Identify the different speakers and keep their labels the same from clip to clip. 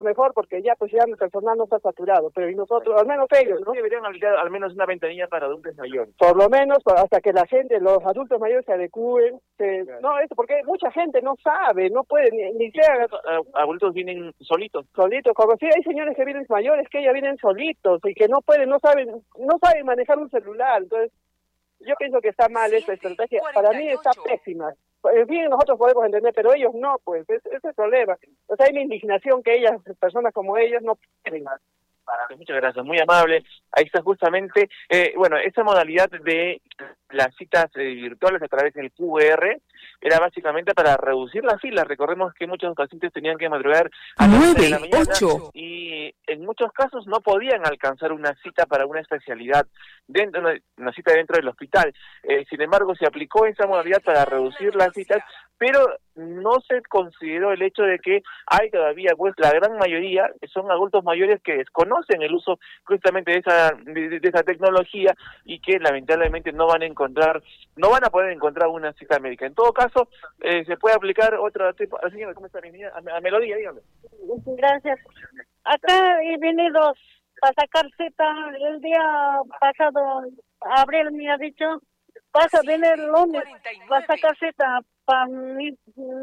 Speaker 1: mejor porque ya pues ya el personal no está saturado, pero y nosotros, al menos ellos, ¿no?
Speaker 2: Deberían habilitar al menos una ventanilla para adultos mayores.
Speaker 1: Por lo menos hasta que la gente, los adultos mayores se adecúen.
Speaker 2: Claro.
Speaker 1: No, esto porque mucha gente no sabe, no puede ni siquiera...
Speaker 2: Adultos vienen solitos.
Speaker 1: Solitos, como si hay señores que vienen mayores que ya vienen solitos y que no pueden, no saben manejar un celular. Entonces, yo pienso que está mal esta estrategia. Para mí está pésima. En fin, nosotros podemos entender, pero ellos no, pues, ese es el problema. O sea, hay una indignación que ellas, personas como ellas, no pueden.
Speaker 2: Muchas gracias, muy amable. Ahí está justamente, esa modalidad de las citas virtuales a través del QR era básicamente para reducir las filas. Recordemos que muchos pacientes tenían que madrugar a las 9 de la mañana y en muchos casos no podían alcanzar una cita para una especialidad, una cita dentro del hospital. Sin embargo, se aplicó esa modalidad para reducir las citas, pero no se consideró el hecho de que hay todavía, pues, la gran mayoría son adultos mayores que desconocen el uso justamente de esa tecnología y que lamentablemente no van a poder encontrar una cita médica. En todo caso, se puede aplicar otro tipo. Señora, ¿cómo está? Bienvenida a Melodía, dígame.
Speaker 3: Gracias. Acá he venido para sacar cita el día pasado. Abril me ha dicho, vas a venir el lunes, vas a sacar cita para mi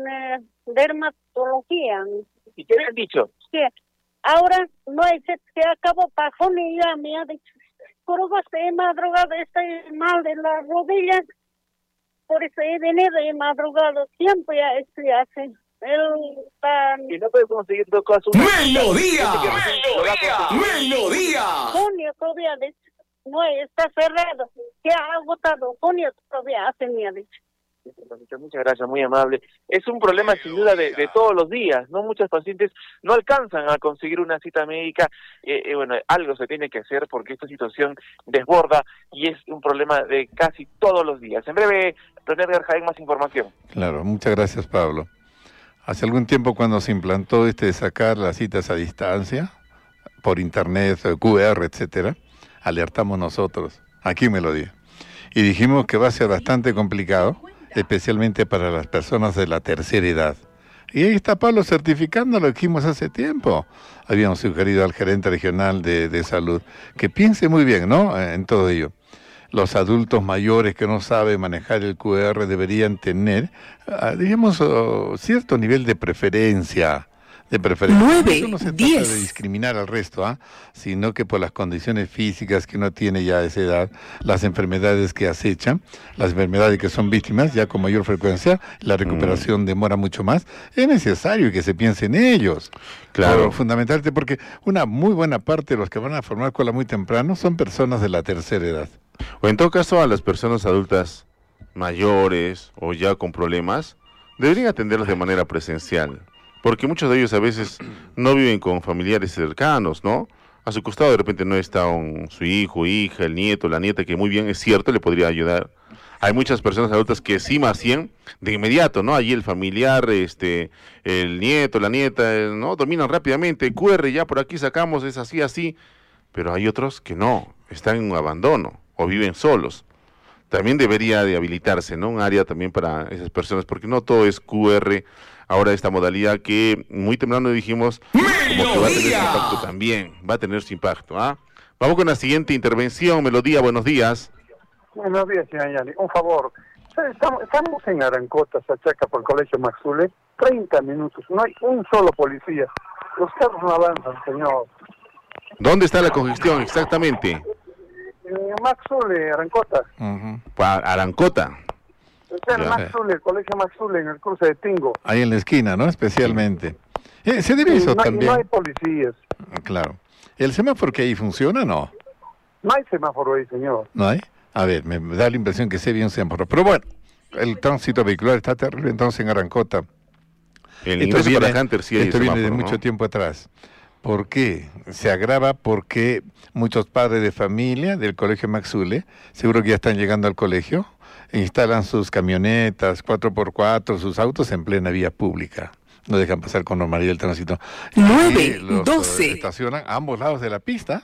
Speaker 3: dermatología.
Speaker 2: ¿Y qué le han dicho?
Speaker 3: Sí. Ahora no hay cita, se acabó para junio, ya me ha dicho. Pero estoy madrugada, estoy mal de las rodillas, por eso he venido de madrugada, siempre ya estoy así.
Speaker 2: Y no puede conseguir dos cosas.
Speaker 4: ¡Melodía! ¡Melodía!
Speaker 3: Junio todavía no está cerrado, se ha agotado, junio todavía hace me ha dicho.
Speaker 2: Muchas gracias, muy amable. Es un problema sin duda de todos los días, ¿no? Muchos pacientes no alcanzan a conseguir una cita médica. Algo se tiene que hacer porque esta situación desborda y es un problema de casi todos los días. En breve, don Edgar Jaén, más información.
Speaker 5: Claro, muchas gracias, Pablo. Hace algún tiempo, cuando se implantó de sacar las citas a distancia, por internet, QR, etcétera, alertamos nosotros, aquí en Melodía, y dijimos que va a ser bastante complicado, especialmente para las personas de la tercera edad. Y ahí está Pablo certificando lo que dijimos hace tiempo. Habíamos sugerido al gerente regional de salud que piense muy bien, ¿no?, en todo ello. Los adultos mayores que no saben manejar el QR deberían tener, digamos, cierto nivel de preferencia.
Speaker 4: 9,
Speaker 5: Eso no se
Speaker 4: 10.
Speaker 5: trata de discriminar al resto, sino que por las condiciones físicas que uno tiene ya a esa edad, las enfermedades que acechan, las enfermedades que son víctimas ya con mayor frecuencia, la recuperación demora mucho más, es necesario que se piense en ellos.
Speaker 6: Claro.
Speaker 5: Fundamentalmente porque una muy buena parte de los que van a formar cola muy temprano son personas de la tercera edad.
Speaker 6: O en todo caso, a las personas adultas mayores o ya con problemas, deberían atenderlos de manera presencial. Porque muchos de ellos a veces no viven con familiares cercanos, ¿no? A su costado de repente no está su hijo, hija, el nieto, la nieta, que muy bien, es cierto, le podría ayudar. Hay muchas personas adultas que sí más bien de inmediato, ¿no? Allí el familiar, el nieto, la nieta, ¿no? Dominan rápidamente, QR, ya por aquí sacamos, es así, así. Pero hay otros que no, están en un abandono o viven solos. También debería de habilitarse, ¿no?, un área también para esas personas, porque no todo es QR. Ahora esta modalidad que muy temprano dijimos como que va a tener su impacto también, va a tener su impacto. Vamos con la siguiente intervención. Melodía, buenos días.
Speaker 7: Buenos días, señor Yani. Un favor, estamos en Arancota, Sachaca, por el Colegio Maxule, 30 minutos, no hay un solo policía. Los carros no avanzan, señor.
Speaker 6: ¿Dónde está la congestión exactamente?
Speaker 7: En Maxule, Arancota.
Speaker 6: Arancota.
Speaker 7: El Colegio Maxule, en el cruce de Tingo.
Speaker 5: Ahí en la esquina, ¿no? Especialmente. Se debe eso también.
Speaker 7: No hay policías.
Speaker 5: Claro. ¿El semáforo que ahí funciona o no?
Speaker 7: No hay semáforo ahí, señor.
Speaker 5: ¿No hay? A ver, me da la impresión que se ve un semáforo. Pero bueno, el tránsito vehicular está terrible entonces en Arancota.
Speaker 6: El ingreso para Hunter sí hay
Speaker 5: esto viene de
Speaker 6: semáforo,
Speaker 5: mucho
Speaker 6: ¿no?
Speaker 5: tiempo atrás. ¿Por qué? Se agrava porque muchos padres de familia del Colegio Maxule, seguro que ya están llegando al colegio, instalan sus camionetas 4x4, sus autos en plena vía pública. No dejan pasar con normalidad el tránsito.
Speaker 4: 9,
Speaker 5: los
Speaker 4: 12.
Speaker 5: estacionan a ambos lados de la pista,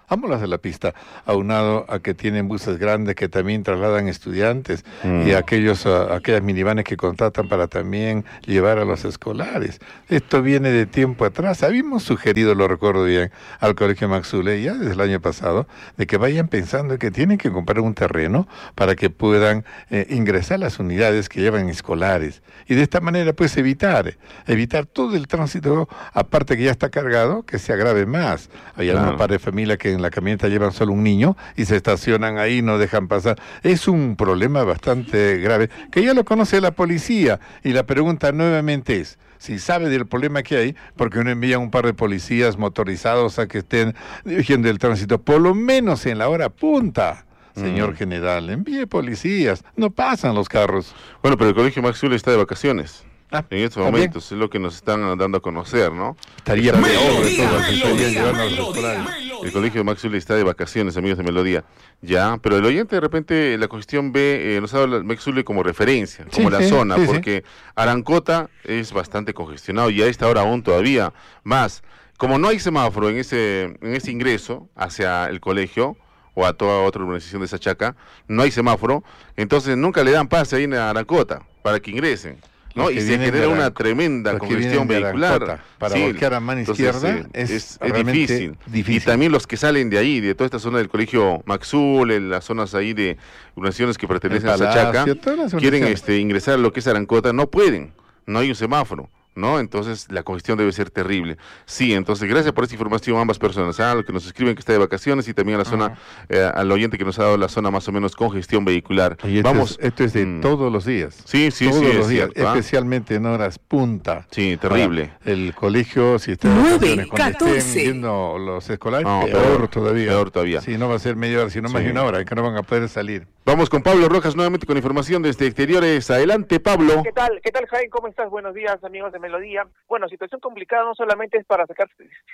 Speaker 5: vámonos a la pista, aunado a que tienen buses grandes que también trasladan estudiantes y aquellas minivanes que contratan para también llevar a los escolares. Esto viene de tiempo atrás. Habíamos sugerido, lo recuerdo bien, al Colegio Maxule ya desde el año pasado, de que vayan pensando que tienen que comprar un terreno para que puedan ingresar las unidades que llevan escolares. Y de esta manera, pues, evitar todo el tránsito, aparte que ya está cargado, que se agrave más. Hay algunos padres de familia que en la camioneta llevan solo un niño y se estacionan ahí, no dejan pasar. Es un problema bastante grave, que ya lo conoce la policía. Y la pregunta nuevamente es, si sabe del problema que hay, porque uno envía un par de policías motorizados a que estén dirigiendo el tránsito, por lo menos en la hora punta. Señor general, envíe policías, no pasan los carros.
Speaker 6: Bueno, pero el Colegio Maxule está de vacaciones. En estos
Speaker 5: ¿también?
Speaker 6: momentos es lo que nos están dando a conocer, ¿no?
Speaker 5: Estaría peor de todo, estarían llevando a los escolares.
Speaker 6: El Colegio Maxule está de vacaciones, amigos de Melodía. Ya, pero el oyente de repente la cuestión ve, nos ha dado Maxule como referencia, como la zona, porque Arancota es bastante congestionado y a esta hora aún todavía más. Como no hay semáforo en ese ingreso hacia el colegio, o a toda otra urbanización de Sachaca, no hay semáforo, entonces nunca le dan pase ahí en Arancota para que ingresen, ¿no? Y se genera una tremenda congestión vehicular.
Speaker 5: Para voltear a mano izquierda
Speaker 6: es difícil. Y también los que salen de ahí, de toda esta zona del Colegio Maxul, en las zonas ahí de urbanizaciones que pertenecen a Sachaca, quieren ingresar a lo que es Arancota, no pueden, no hay un semáforo, ¿no? Entonces la congestión debe ser terrible. Sí, entonces gracias por esta información a ambas personas, a los que nos escriben que está de vacaciones y también a la zona, al oyente que nos ha dado la zona más o menos congestión vehicular.
Speaker 5: Y esto es de todos los días.
Speaker 6: Sí,
Speaker 5: todos los días,
Speaker 6: cierto,
Speaker 5: especialmente en horas punta.
Speaker 6: Sí, terrible.
Speaker 5: El colegio, si está de vacaciones, cuando estén viendo los escolares, peor todavía.
Speaker 6: Peor todavía.
Speaker 5: Sí, no va a ser media hora, sino más de una hora, que no van a poder salir.
Speaker 6: Vamos con Pablo Rojas nuevamente con información desde exteriores. Adelante, Pablo.
Speaker 2: ¿Qué tal, Jaime? ¿Cómo estás? Buenos días, amigos de Melodía. Bueno, situación complicada no solamente es para sacar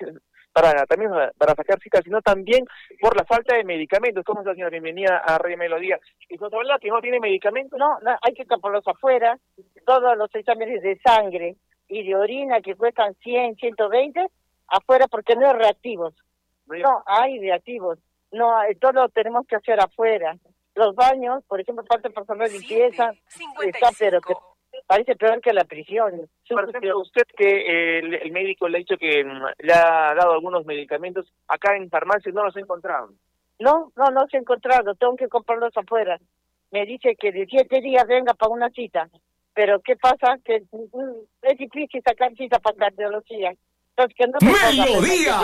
Speaker 2: citas, sino también por la falta de medicamentos. ¿Cómo está, señora? Bienvenida a Radio Melodía. ¿Y nos habla que no tiene medicamentos?
Speaker 3: No, hay que comprarlos afuera. Todos los exámenes de sangre y de orina que cuestan 100, 120, afuera porque no hay reactivos. No, hay reactivos. No, todo lo tenemos que hacer afuera. Los baños, por ejemplo, falta el personal de limpieza, está, pero que parece peor que la prisión.
Speaker 2: Por ejemplo, usted que el médico le ha dicho que le ha dado algunos medicamentos, acá en farmacias no los ha encontrado.
Speaker 3: No se ha encontrado, tengo que comprarlos afuera. Me dice que de 7 días venga para una cita, pero ¿qué pasa? Que es difícil sacar cita para cardiología. Entonces, que no
Speaker 4: ¡Melodía!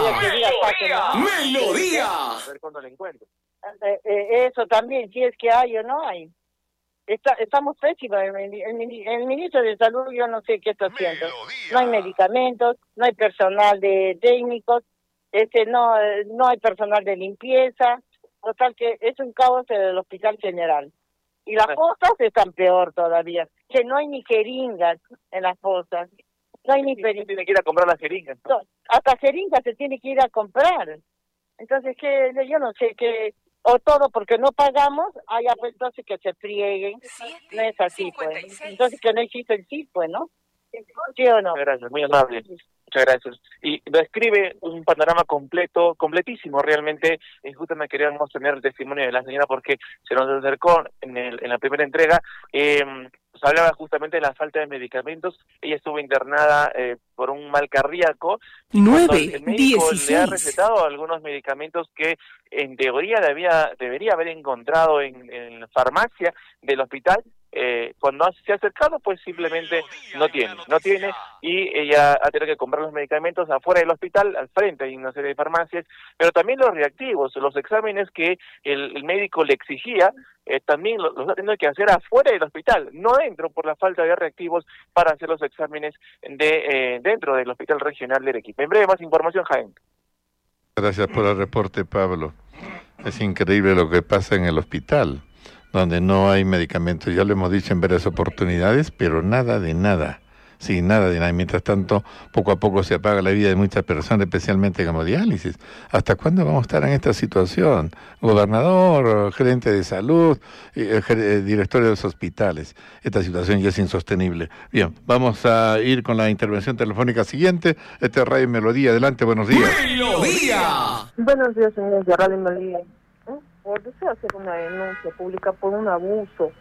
Speaker 4: ¡Melodía!
Speaker 2: A ver cuándo le encuentro.
Speaker 3: Eso también, si es que hay o no hay. Estamos pésimos. El ministro de Salud, yo no sé qué está haciendo. No hay medicamentos, no hay personal de técnicos, no hay personal de limpieza. Total que es un caos en el Hospital General. Y las fosas están peor todavía, que no hay ni jeringas en las fosas. No hay ni jeringas.
Speaker 2: Tiene que ir a comprar las jeringas.
Speaker 3: No, hasta jeringas se tiene que ir a comprar. Entonces, yo no sé qué, o todo porque no pagamos, pues entonces que se frieguen. No es así, pues. Entonces que no existe el sí, pues, ¿no? ¿Sí o no?
Speaker 2: Gracias, muy amable. Muchas gracias. Y describe un panorama completísimo realmente. Justo me queríamos tener el testimonio de la señora porque se nos acercó en la primera entrega. Nos hablaba justamente de la falta de medicamentos. Ella estuvo internada por un mal cardíaco.
Speaker 4: 9,
Speaker 2: el médico
Speaker 4: 16.
Speaker 2: le ha recetado algunos medicamentos que en teoría debería haber encontrado en la farmacia del hospital. Cuando se ha acercado, pues simplemente no tiene, y ella ha tenido que comprar los medicamentos afuera del hospital, al frente hay una serie de farmacias, pero también los reactivos, los exámenes que el médico le exigía, también los ha tenido que hacer afuera del hospital, no dentro, por la falta de reactivos para hacer los exámenes dentro del hospital regional de Arequipa. En breve, más información, Jaime.
Speaker 5: Gracias por el reporte, Pablo. Es increíble lo que pasa en el hospital, donde no hay medicamentos. Ya lo hemos dicho en varias oportunidades, pero nada de nada. sin nada de nada. Mientras tanto, poco a poco se apaga la vida de muchas personas, especialmente en hemodiálisis. ¿Hasta cuándo vamos a estar en esta situación? Gobernador, gerente de salud, director de los hospitales. Esta situación ya es insostenible. Bien, vamos a ir con la intervención telefónica siguiente. Este es Radio Melodía. Adelante, buenos días.
Speaker 4: ¡Melodía!
Speaker 8: Buenos días, señores de Radio Melodía. Deseo hacer una denuncia pública por un abuso.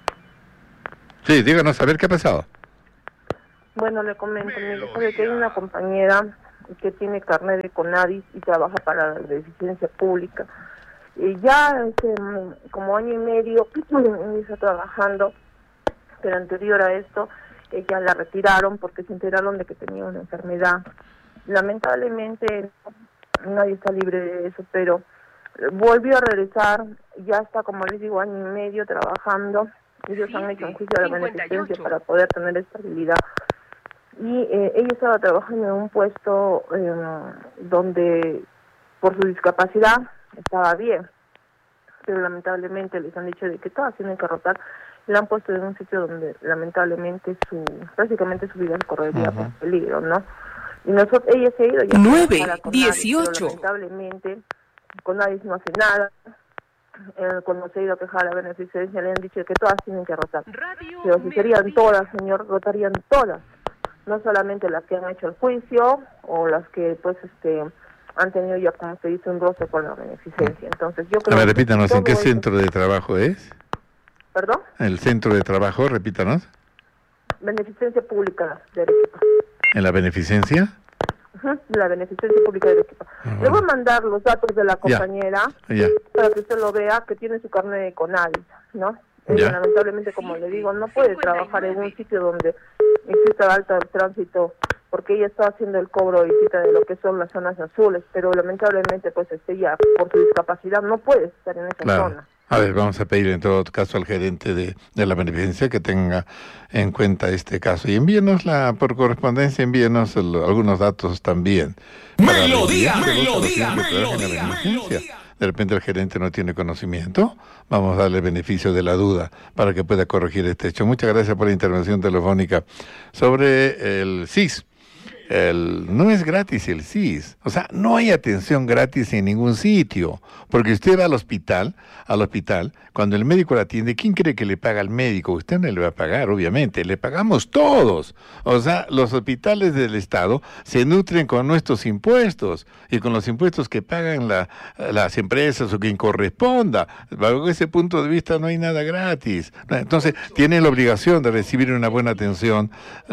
Speaker 5: Sí, díganos a ver qué ha pasado.
Speaker 8: Bueno, le comento, mire, sabe que hay una compañera que tiene carnet de CONADIS y trabaja para la deficiencia pública. Y ya hace como año y medio está trabajando, pero anterior a esto, ella la retiraron porque se enteraron de que tenía una enfermedad. Lamentablemente, nadie está libre de eso, pero volvió a regresar, ya está, como les digo, año y medio trabajando. Ellos han hecho un juicio de la beneficencia para poder tener estabilidad. Y ella estaba trabajando en un puesto donde, por su discapacidad, estaba bien. Pero lamentablemente les han dicho de que todas tienen que rotar. La han puesto en un sitio donde lamentablemente prácticamente su vida correría por peligro, ¿no? Y ella se ha ido ya
Speaker 4: 9:18.
Speaker 8: Lamentablemente, CONADIS no hace nada. Cuando se ha ido a quejar a la beneficencia le han dicho que todas tienen que rotar. Pero si serían todas, señor, rotarían todas. No solamente las que han hecho el juicio o las que pues han tenido ya, como se dice, un roce con la beneficencia. Entonces yo creo.
Speaker 5: A ver, repítanos, ¿en qué centro de trabajo es?
Speaker 8: ¿Perdón?
Speaker 5: El centro de trabajo, repítanos.
Speaker 8: Beneficencia Pública de Arequipa.
Speaker 5: ¿En la beneficencia?
Speaker 8: La Beneficencia Pública de Arequipa. Le voy a mandar los datos de la compañera para que usted lo vea, que tiene su carnet de CONADIS, ¿no? Ella, lamentablemente, como le digo, no puede trabajar en un sitio donde exista alto tránsito, porque ella está haciendo el cobro de visita de lo que son las zonas azules, pero lamentablemente, pues ella, por su discapacidad, no puede estar en esa zona.
Speaker 5: A ver, vamos a pedir en todo caso al gerente de la beneficencia que tenga en cuenta este caso. Y envíenosla por correspondencia, envíenos algunos datos también.
Speaker 4: ¡Melodía!
Speaker 5: De repente el gerente no tiene conocimiento, vamos a darle beneficio de la duda para que pueda corregir este hecho. Muchas gracias por la intervención telefónica. Sobre el CIS. No es gratis el CIS, o sea, no hay atención gratis en ningún sitio, porque usted va al hospital, cuando el médico la atiende, ¿quién cree que le paga al médico? Usted no le va a pagar, obviamente, le pagamos todos, o sea, los hospitales del Estado se nutren con nuestros impuestos, y con los impuestos que pagan las empresas o quien corresponda. Bajo ese punto de vista no hay nada gratis, entonces tienen la obligación de recibir una buena atención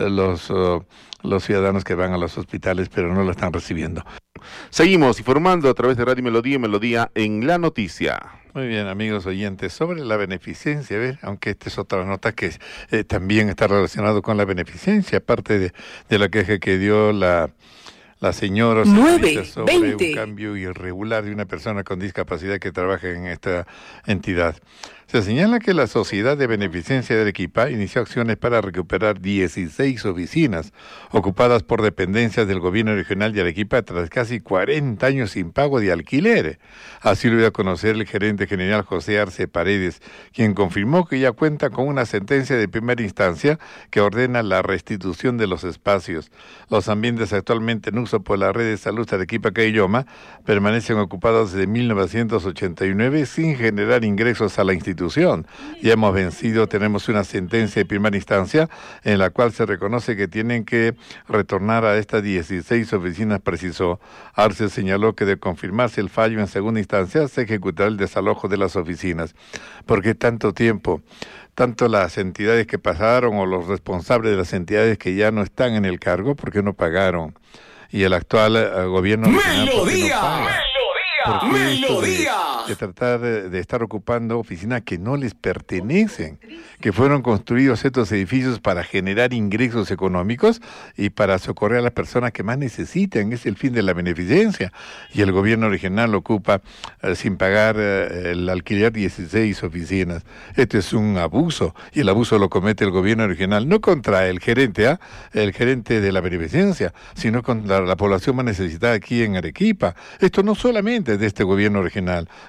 Speaker 5: los ciudadanos que van a los hospitales, pero no lo están recibiendo.
Speaker 6: Seguimos informando a través de Radio Melodía y Melodía en La Noticia.
Speaker 5: Muy bien, amigos oyentes, sobre la beneficencia, aunque esta es otra nota que también está relacionado con la beneficencia, aparte de la queja que dio la señora sobre un cambio irregular de una persona con discapacidad que trabaja en esta entidad. Se señala que la Sociedad de Beneficencia de Arequipa inició acciones para recuperar 16 oficinas ocupadas por dependencias del gobierno regional de Arequipa tras casi 40 años sin pago de alquiler. Así lo dio a conocer el gerente general José Arce Paredes, quien confirmó que ya cuenta con una sentencia de primera instancia que ordena la restitución de los espacios. Los ambientes actualmente en uso por la red de salud Arequipa-Caylloma permanecen ocupados desde 1989 sin generar ingresos a la institución. Ya hemos vencido, tenemos una sentencia de primera instancia en la cual se reconoce que tienen que retornar a estas 16 oficinas, precisó. Arce señaló que de confirmarse el fallo en segunda instancia se ejecutará el desalojo de las oficinas. ¿Por qué tanto tiempo? Tanto las entidades que pasaron o los responsables de las entidades que ya no están en el cargo, ¿por qué no pagaron? Y el actual gobierno regional, ¿por qué no paga?
Speaker 4: ¡Melodía!
Speaker 5: De tratar de estar ocupando oficinas que no les pertenecen, que fueron construidos estos edificios para generar ingresos económicos y para socorrer a las personas que más necesitan. Es el fin de la beneficencia. Y el gobierno regional ocupa sin pagar el alquiler 16 oficinas. Este es un abuso, y el abuso lo comete el gobierno regional, no contra el gerente de la beneficencia, sino contra la población más necesitada aquí en Arequipa. Esto no solamente de este gobierno regional,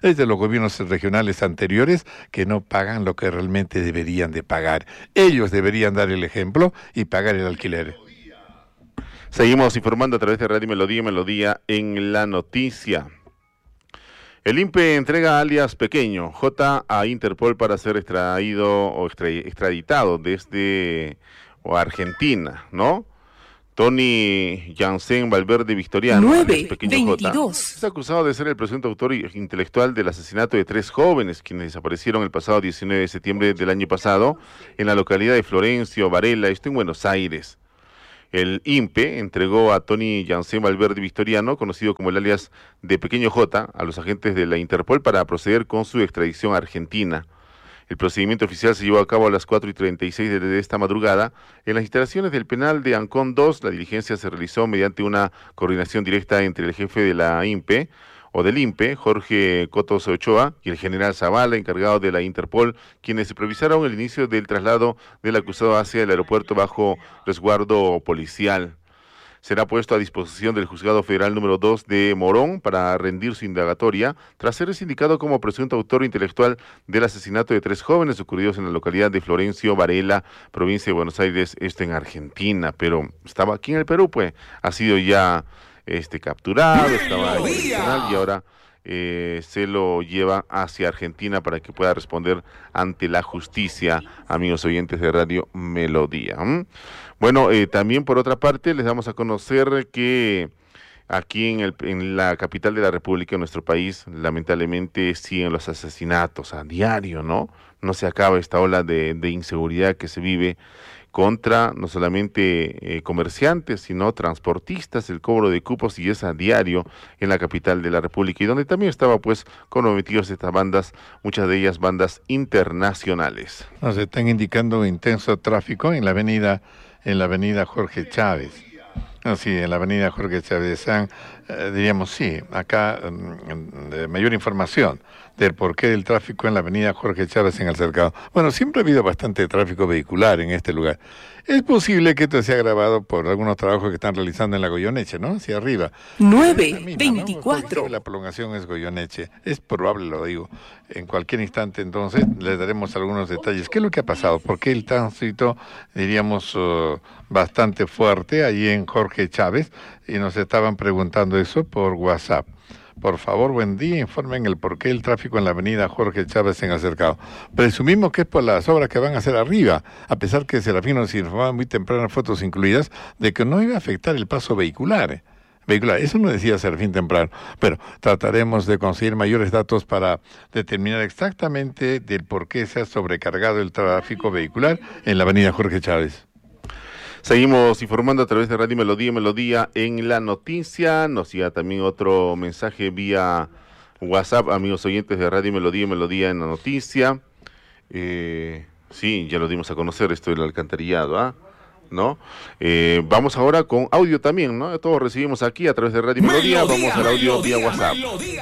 Speaker 5: Es de los gobiernos regionales anteriores que no pagan lo que realmente deberían de pagar. Ellos deberían dar el ejemplo y pagar el alquiler.
Speaker 6: Seguimos informando a través de Radio Melodía y Melodía en la noticia. El INPE entrega alias Pequeño J a Interpol para ser extraído o extraditado desde Argentina, ¿no? Tony Jansen Valverde Victoriano, Pequeño J, es acusado de ser el presunto autor intelectual del asesinato de 3 jóvenes quienes desaparecieron el pasado 19 de septiembre del año pasado en la localidad de Florencio Varela, esto en Buenos Aires. El INPE entregó a Tony Jansen Valverde Victoriano, conocido como el alias de Pequeño J, a los agentes de la Interpol para proceder con su extradición a Argentina. El procedimiento oficial se llevó a cabo a las 4:36 de esta madrugada. En las instalaciones del penal de Ancón 2, la diligencia se realizó mediante una coordinación directa entre el jefe de la INPE, o del INPE, Jorge Cotos Ochoa, y el general Zavala, encargado de la Interpol, quienes supervisaron el inicio del traslado del acusado hacia el aeropuerto bajo resguardo policial. Será puesto a disposición del Juzgado Federal número 2 de Morón para rendir su indagatoria, tras ser indicado como presunto autor intelectual del asesinato de 3 jóvenes ocurridos en la localidad de Florencio Varela, provincia de Buenos Aires, esto en Argentina, pero estaba aquí en el Perú, pues, ha sido ya capturado, estaba en el tribunal y ahora se lo lleva hacia Argentina para que pueda responder ante la justicia, amigos oyentes de Radio Melodía. Bueno, también por otra parte les damos a conocer que aquí en la capital de la República, en nuestro país, lamentablemente siguen los asesinatos a diario, ¿no? No se acaba esta ola de inseguridad que se vive contra no solamente comerciantes, sino transportistas, el cobro de cupos, y es a diario en la capital de la República, y donde también estaba pues comprometidos estas bandas, muchas de ellas bandas internacionales.
Speaker 5: Nos están indicando intenso tráfico en la avenida Jorge Chávez. Sí, en la avenida Jorge Chávez, diríamos sí, acá mayor información del porqué del tráfico en la avenida Jorge Chávez en el Cercado. Bueno, siempre ha habido bastante tráfico vehicular en este lugar. Es posible que esto sea agravado por algunos trabajos que están realizando en la Goyeneche, ¿no? Hacia arriba.
Speaker 4: 9:24.
Speaker 5: ¿no? La prolongación es Goyeneche. Es probable, lo digo. En cualquier instante, entonces, les daremos algunos detalles. ¿Qué es lo que ha pasado? ¿Por qué el tránsito, diríamos, bastante fuerte allí en Jorge Chávez? Y nos estaban preguntando eso por WhatsApp. Por favor, buen día, informen el porqué del tráfico en la avenida Jorge Chávez en el Cercado. Presumimos que es por las obras que van a hacer arriba, a pesar que Serafín nos informaba muy temprano, fotos incluidas, de que no iba a afectar el paso vehicular. Eso no decía Serafín temprano, pero trataremos de conseguir mayores datos para determinar exactamente del por qué se ha sobrecargado el tráfico vehicular en la avenida Jorge Chávez.
Speaker 6: Seguimos informando a través de Radio Melodía en la noticia. Nos llega también otro mensaje vía WhatsApp, amigos oyentes de Radio Melodía en la noticia. Sí, ya lo dimos a conocer, esto del alcantarillado, ¿no? Vamos ahora con audio también, ¿no? Todos recibimos aquí a través de Radio Melodía. Vamos al audio vía WhatsApp.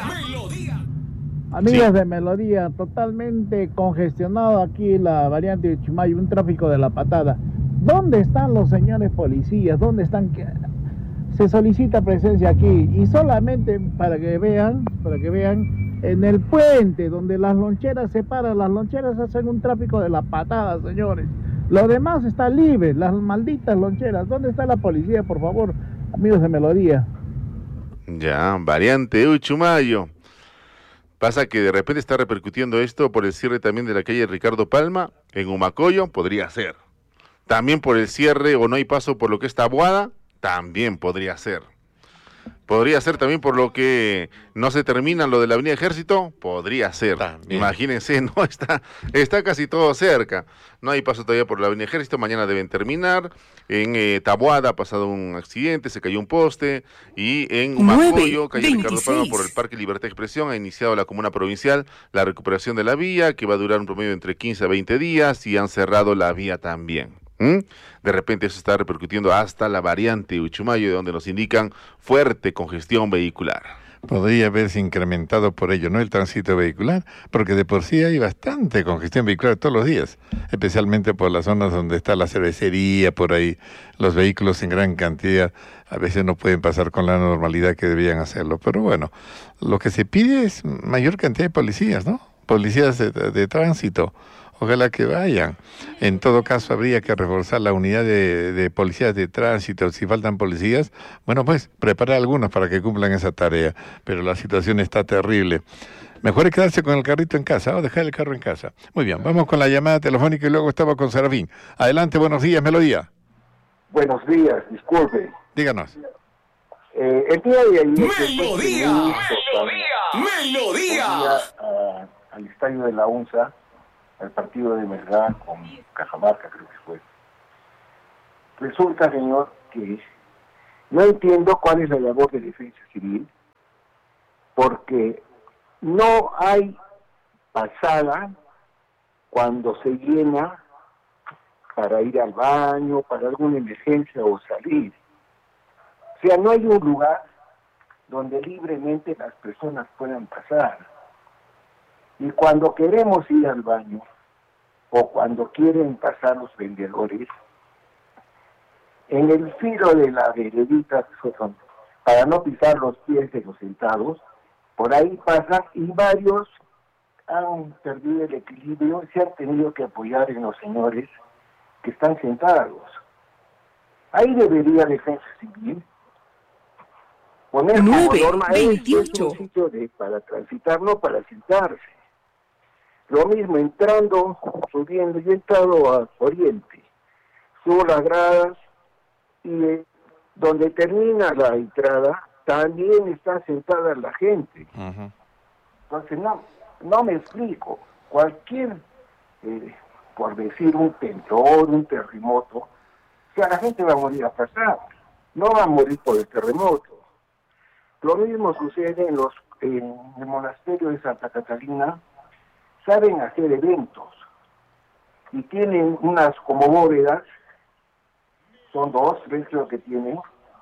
Speaker 9: Amigas de Melodía, totalmente congestionado aquí la variante de Chumayo, un tráfico de la patada. ¿Dónde están los señores policías? ¿Dónde están? Se solicita presencia aquí, y solamente para que vean, en el puente donde las loncheras se paran, las loncheras hacen un tráfico de la patada, señores. Lo demás está libre, las malditas loncheras. ¿Dónde está la policía, por favor, amigos de Melodía?
Speaker 6: Ya, variante Uchumayo. Pasa que de repente está repercutiendo esto por el cierre también de la calle Ricardo Palma, en Humacoyo, podría ser. También por el cierre o no hay paso por lo que está Taboada, también podría ser. Podría ser también por lo que no se termina lo de la Avenida Ejército, podría ser. También. Imagínense, no está casi todo cerca. No hay paso todavía por la Avenida Ejército, mañana deben terminar. En Taboada ha pasado un accidente, se cayó un poste. Y en Humacoyo, calle Ricardo Palma, por el Parque Libertad de Expresión, ha iniciado la Comuna Provincial la recuperación de la vía, que va a durar un promedio entre 15 a 20 días, y han cerrado la vía también. De repente eso está repercutiendo hasta la variante Uchumayo, de donde nos indican fuerte congestión vehicular.
Speaker 5: podría haberse incrementado por ello, ¿no? El tránsito vehicular, porque de por sí hay bastante congestión vehicular todos los días, especialmente por las zonas donde está la cervecería, por ahí los vehículos en gran cantidad a veces no pueden pasar con la normalidad que debían hacerlo. Pero bueno, lo que se pide es mayor cantidad de policías, ¿no? Policías de tránsito. Ojalá que vayan. En todo caso, habría que reforzar la unidad de policías de tránsito. Si faltan policías, bueno, pues preparar algunos para que cumplan esa tarea. Pero la situación está terrible. Mejor es quedarse con el carrito en casa o dejar el carro en casa. Muy bien, vamos con la llamada telefónica y luego estamos con Serafín. Adelante, buenos días, Melodía.
Speaker 10: Buenos días, disculpe.
Speaker 5: Díganos.
Speaker 10: El día de ayer...
Speaker 4: ¡Melodía! ¡Melodía!
Speaker 10: Al estadio de la UNSA, al partido de Melgar con Cajamarca, creo que fue. Resulta, señor, que no entiendo cuál es la labor de defensa civil, porque no hay pasada cuando se llena para ir al baño, para alguna emergencia o salir. O sea, no hay un lugar donde libremente las personas puedan pasar. Y cuando queremos ir al baño, o cuando quieren pasar los vendedores, en el filo de la veredita, para no pisar los pies de los sentados, por ahí pasan y varios han perdido el equilibrio y se han tenido que apoyar en los señores que están sentados. Ahí debería defensa civil poner como norma es un sitio para transitar, no para sentarse. Lo mismo entrando, subiendo, yo he entrado a Oriente, subo las gradas y donde termina la entrada también está sentada la gente. Entonces no me explico, cualquier, por decir un temblor, un terremoto, o sea, la gente va a morir a pasar, no va a morir por el terremoto. Lo mismo sucede en el monasterio de Santa Catalina. Saben hacer eventos y tienen unas como bóvedas, son 2, 3 creo que tienen,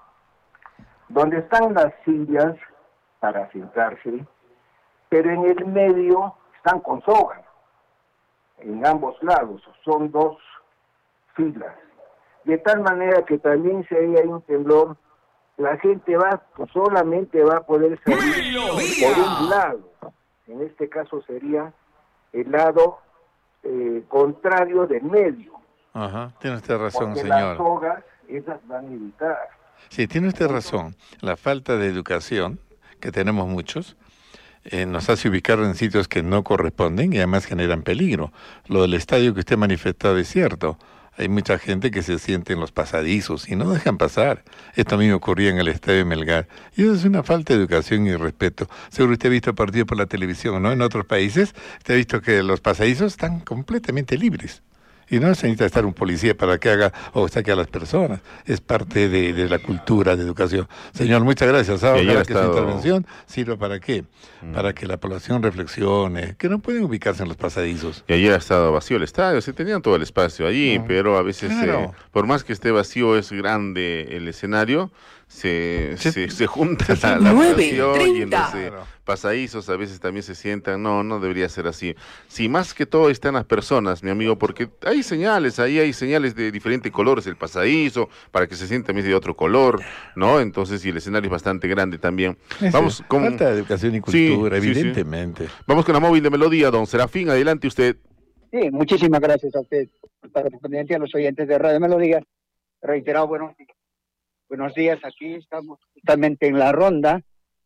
Speaker 10: donde están las sillas para sentarse, pero en el medio están con soga, en ambos lados, son 2 filas, de tal manera que también si hay un temblor, la gente solamente va a poder salir por un lado, en este caso sería el lado contrario del medio.
Speaker 5: Ajá, tiene usted razón,
Speaker 10: porque
Speaker 5: señor.
Speaker 10: Las sogas, esas van a evitar.
Speaker 5: Sí, tiene usted razón. La falta de educación, que tenemos muchos, nos hace ubicar en sitios que no corresponden y además generan peligro. Lo del estadio que usted ha manifestado es cierto. Hay mucha gente que se siente en los pasadizos y no dejan pasar. Esto a mí me ocurría en el estadio de Melgar. Y eso es una falta de educación y respeto. Seguro usted ha visto partidos por la televisión, ¿no? En otros países, usted ha visto que los pasadizos están completamente libres. Y no se necesita estar un policía para que haga o saque a las personas. Es parte de la cultura de educación. Señor, muchas gracias. Ojalá que su intervención sirva para qué. Para que la población reflexione, que no pueden ubicarse en los pasadizos.
Speaker 6: Y ayer ha estado vacío el estadio, se tenían todo el espacio allí, pero a veces, por más que esté vacío, es grande el escenario, se junta la población y en los pasadizos a veces también se sientan. No debería ser así. Sí, más que todo están las personas, mi amigo, porque hay señales, ahí hay señales de diferentes colores, el pasadizo, para que se sienta también de otro color, ¿no? Entonces, y el escenario es bastante grande también. Vamos con
Speaker 5: falta de educación y cultura, evidentemente.
Speaker 6: Sí. Vamos con la móvil de Melodía, don Serafín, adelante usted.
Speaker 11: Sí, muchísimas gracias a usted, correspondiente a los oyentes de Radio Melodía. Reiterado, buenos días, aquí estamos justamente en la ronda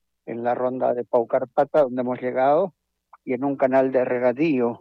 Speaker 11: de Paucarpata, donde hemos llegado, y en un canal de regadío.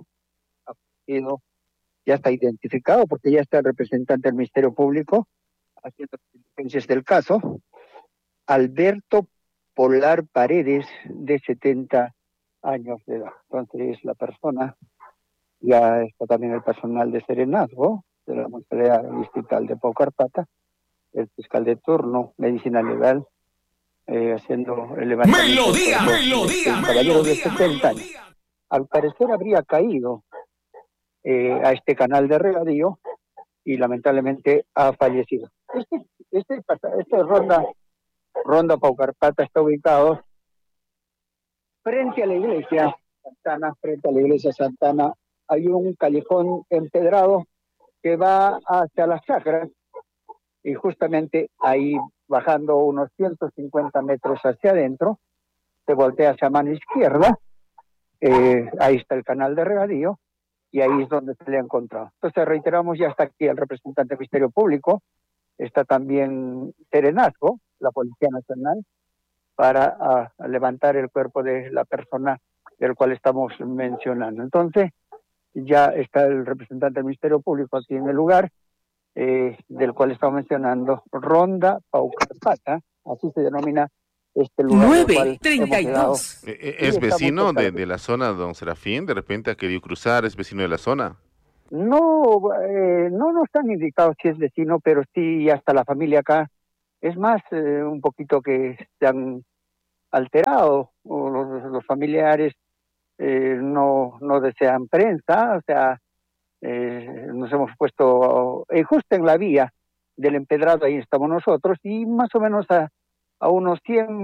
Speaker 11: Ya está identificado, porque ya está el representante del Ministerio Público haciendo diligencias del caso. Alberto Polar Paredes, de 70 años de edad. Entonces, la persona, ya está también el personal de serenazgo de la Municipalidad Distrital de Paucarpata, el fiscal de turno, medicina legal, haciendo el levantamiento. ¡Melodía! Caballero de 70 años. Al parecer habría caído a este canal de regadío y lamentablemente ha fallecido. Este ronda Paucarpata está ubicado frente a la iglesia Santana, frente a la iglesia Santana, hay un callejón empedrado que va hacia las chacras y justamente ahí, bajando unos 150 metros hacia adentro, se voltea hacia mano izquierda, ahí está el canal de regadío y ahí es donde se le ha encontrado. Entonces reiteramos, ya está aquí el representante del Ministerio Público, está también Serenazgo, la Policía Nacional, para levantar el cuerpo de la persona del cual estamos mencionando. Entonces, ya está el representante del Ministerio Público aquí en el lugar, del cual estamos mencionando, Ronda Paucarpata, así se denomina este lugar.
Speaker 4: 9:32.
Speaker 6: ¿Es vecino de la zona, don Serafín? ¿De repente ha querido cruzar? ¿Es vecino de la zona?
Speaker 11: No, no nos han indicado si es vecino, pero sí hasta la familia acá. Es más, un poquito que se han alterado, o los familiares no desean prensa, o sea, nos hemos puesto justo en la vía del empedrado, ahí estamos nosotros, y más o menos a unos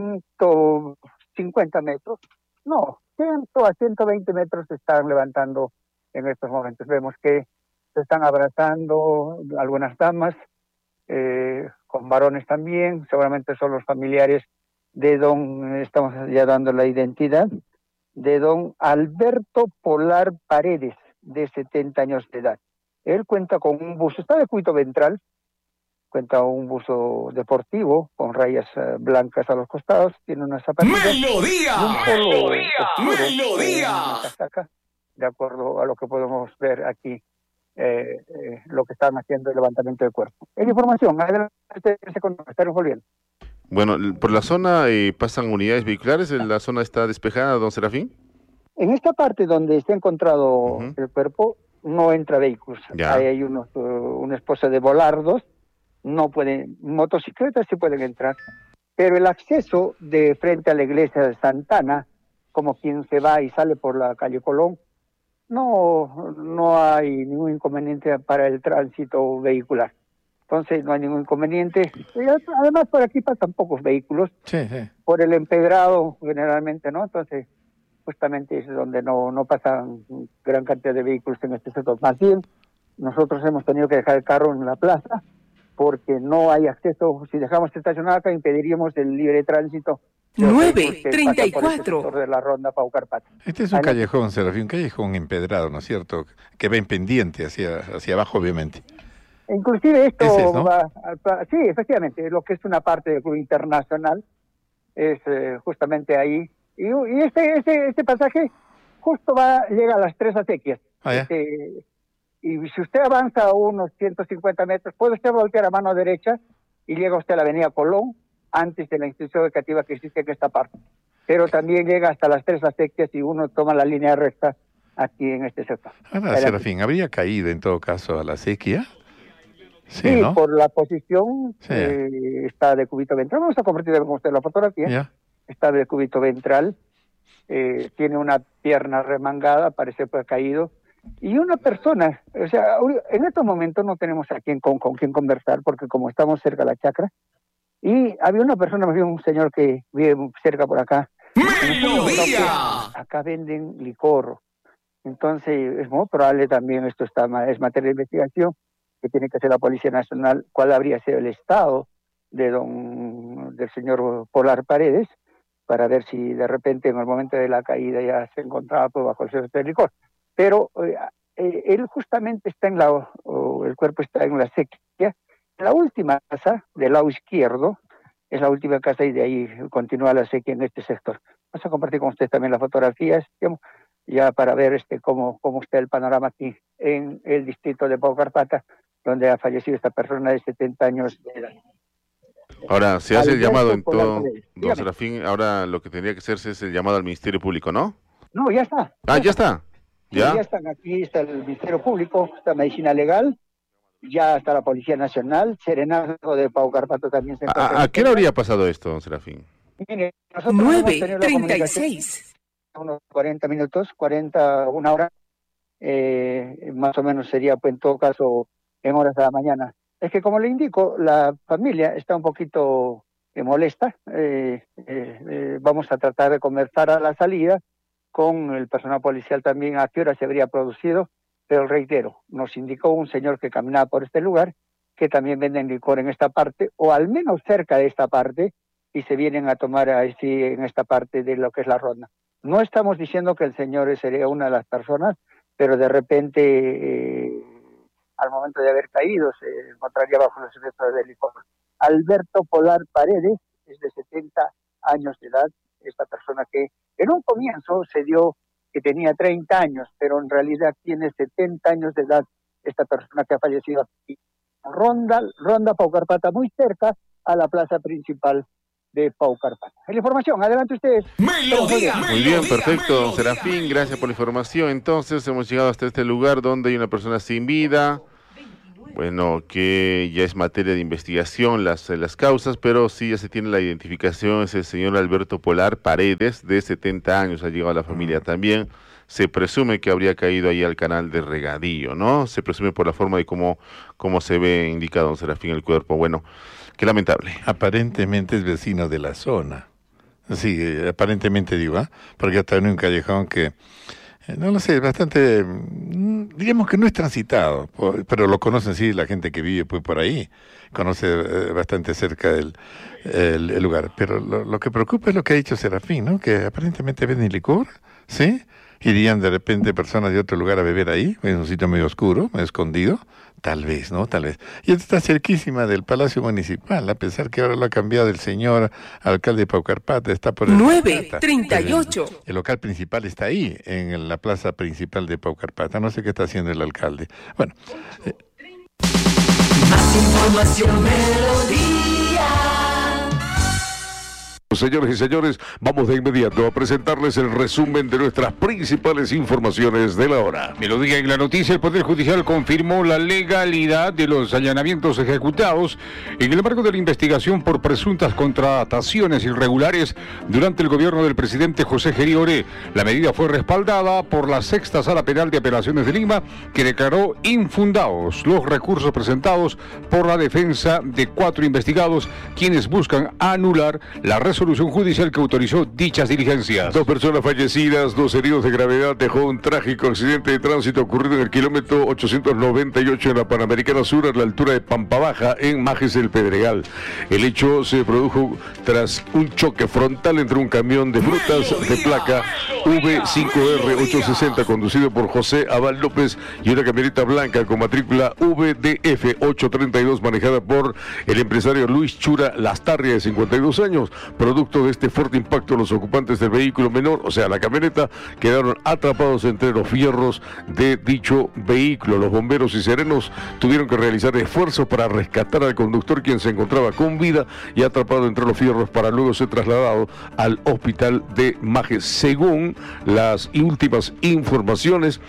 Speaker 11: 150 metros, no, 100 a 120 metros se están levantando en estos momentos. Vemos que se están abrazando algunas damas, con varones también, seguramente son los familiares de estamos ya dando la identidad, de don Alberto Polar Paredes, de 70 años de edad. Él cuenta con un buzo, está de cubito ventral, cuenta un buzo deportivo con rayas blancas a los costados, tiene unas zapatillas.
Speaker 4: ¡Melodía! ¡Melodía!
Speaker 11: De acuerdo a lo que podemos ver aquí, lo que están haciendo el levantamiento del cuerpo. Es información, adelante, estaremos volviendo.
Speaker 6: Bueno, por la zona pasan unidades vehiculares, ¿la zona está despejada, don Serafín?
Speaker 11: En esta parte donde se ha encontrado el cuerpo, no entra vehículos.
Speaker 6: Ya.
Speaker 11: Ahí hay una esposa de volardos, no pueden, motocicletas sí pueden entrar, pero el acceso de frente a la iglesia de Santana, como quien se va y sale por la calle Colón, no hay ningún inconveniente para el tránsito vehicular. Entonces no hay ningún inconveniente. Y además por aquí pasan pocos vehículos, por el empedrado generalmente, ¿no? Entonces justamente es donde no pasan gran cantidad de vehículos en este sector. Más bien, nosotros hemos tenido que dejar el carro en la plaza porque no hay acceso. Si dejamos estacionado acá, impediríamos el libre tránsito.
Speaker 4: 9:34.
Speaker 11: De la ronda Paucarpata.
Speaker 5: Este es un callejón, Serafín, un callejón empedrado, ¿no es cierto? Que va en pendiente hacia abajo, obviamente.
Speaker 11: Inclusive esto
Speaker 5: ¿Ese es, no?
Speaker 11: sí, efectivamente, lo que es una parte del Club Internacional es justamente ahí. Y este pasaje justo llega a las Tres Acequias. Y si usted avanza unos 150 metros, puede usted voltear a mano derecha y llega usted a la avenida Colón, antes de la institución educativa que existe en esta parte. Pero también llega hasta las Tres Acequias y uno toma la línea recta aquí en este sector.
Speaker 5: Ahora, Serafín, ¿habría caído en todo caso a la acequia?
Speaker 11: Sí,
Speaker 5: ¿no?
Speaker 11: por la posición está de cúbito ventral. Vamos a compartir con usted la fotografía. Está de cúbito ventral, tiene una pierna remangada, parece que ha caído. Y una persona, o sea, en estos momentos no tenemos a con quién conversar, porque como estamos cerca de la chacra, y había una persona, un señor que vive cerca por acá.
Speaker 4: ¡Melodía!
Speaker 11: Acá venden licor. Entonces es muy probable también, esto es materia de investigación, que tiene que hacer la Policía Nacional, cuál habría sido el estado del señor Polar Paredes, para ver si de repente en el momento de la caída ya se encontraba bajo el efecto del licor. Pero él justamente está el cuerpo está en la acequia. La última casa, del lado izquierdo, es la última casa y de ahí continúa la acequia en este sector. Vamos a compartir con ustedes también las fotografías, ya para ver cómo está el panorama aquí en el distrito de Paucarpata, donde ha fallecido esta persona de 70 años de edad.
Speaker 6: Ahora, se hace el llamado en todo, don Serafín, ahora lo que tendría que hacerse es el llamado al Ministerio Público, ¿no?
Speaker 11: No, ya está.
Speaker 6: Ya está.
Speaker 11: ¿Ya? Sí, ya están aquí, está el Ministerio Público, está Medicina Legal, ya está la Policía Nacional, Serenazgo de Paucarpata también se encuentra.
Speaker 6: ¿A qué hora habría pasado esto, don Serafín?
Speaker 11: Mire, nosotros
Speaker 4: 9:36.
Speaker 11: Unos 40 minutos, una hora, más o menos sería, pues en todo caso, en horas de la mañana. Es que como le indico, la familia está un poquito molesta. Vamos a tratar de conversar a la salida con el personal policial también a qué hora se habría producido, pero reitero, nos indicó un señor que caminaba por este lugar que también venden licor en esta parte, o al menos cerca de esta parte, y se vienen a tomar así en esta parte de lo que es la ronda. No estamos diciendo que el señor sería una de las personas, pero de repente, al momento de haber caído, se encontraría bajo los efectos del licor. Alberto Polar Paredes es de 70 años de edad, esta persona que en un comienzo se dio que tenía 30 años, pero en realidad tiene 70 años de edad, esta persona que ha fallecido aquí. Ronda Paucarpata, muy cerca a la plaza principal de Paucarpata. La información, adelante ustedes.
Speaker 6: Muy bien, perfecto, don Serafín, gracias por la información. Entonces hemos llegado hasta este lugar donde hay una persona sin vida, bueno, que ya es materia de investigación las causas, pero sí ya se tiene la identificación, es el señor Alberto Polar Paredes, de 70 años, ha llegado a la familia también. Se presume que habría caído ahí al canal de regadío, ¿no? Se presume por la forma de cómo se ve indicado, don Serafín, el cuerpo. Bueno, qué lamentable.
Speaker 5: Aparentemente es vecino de la zona. Sí, aparentemente digo, porque está en un callejón que, no lo sé, bastante, digamos que no es transitado, pero lo conocen sí la gente que vive pues por ahí, conoce bastante cerca el lugar. Pero lo que preocupa es lo que ha dicho Serafín, ¿no? Que aparentemente venden licor, ¿sí? Irían de repente personas de otro lugar a beber ahí, en un sitio medio oscuro, medio escondido, tal vez, ¿no? Tal vez. Y esto está cerquísima del Palacio Municipal, a pesar que ahora lo ha cambiado el señor alcalde de Paucarpata, está por el
Speaker 4: 9:38.
Speaker 5: El local principal está ahí, en la plaza principal de Paucarpata. No sé qué está haciendo el alcalde. Bueno.
Speaker 4: Más información, Melodía.
Speaker 12: Señores y señores, vamos de inmediato a presentarles el resumen de nuestras principales informaciones de la hora.
Speaker 13: Melodía en la noticia, el Poder Judicial confirmó la legalidad de los allanamientos ejecutados en el marco de la investigación por presuntas contrataciones irregulares durante el gobierno del presidente José Geriore. La medida fue respaldada por la Sexta Sala Penal de Apelaciones de Lima, que declaró infundados los recursos presentados por la defensa de 4 investigados, quienes buscan anular la resolución judicial que autorizó dichas diligencias.
Speaker 12: 2 personas fallecidas, 2 heridos de gravedad, dejó un trágico accidente de tránsito ocurrido en el kilómetro 898 en la Panamericana Sur, a la altura de Pampa Baja, en Majes del Pedregal. El hecho se produjo tras un choque frontal entre un camión de frutas de placa V5R860 conducido por José Abal López y una camioneta blanca con matrícula VDF832 manejada por el empresario Luis Chura Lastarria, de 52 años. Producto de este fuerte impacto, los ocupantes del vehículo menor, o sea, la camioneta, quedaron atrapados entre los fierros de dicho vehículo. Los bomberos y serenos tuvieron que realizar esfuerzos para rescatar al conductor, quien se encontraba con vida y atrapado entre los fierros, para luego ser trasladado al hospital de Majes. Según las últimas informaciones,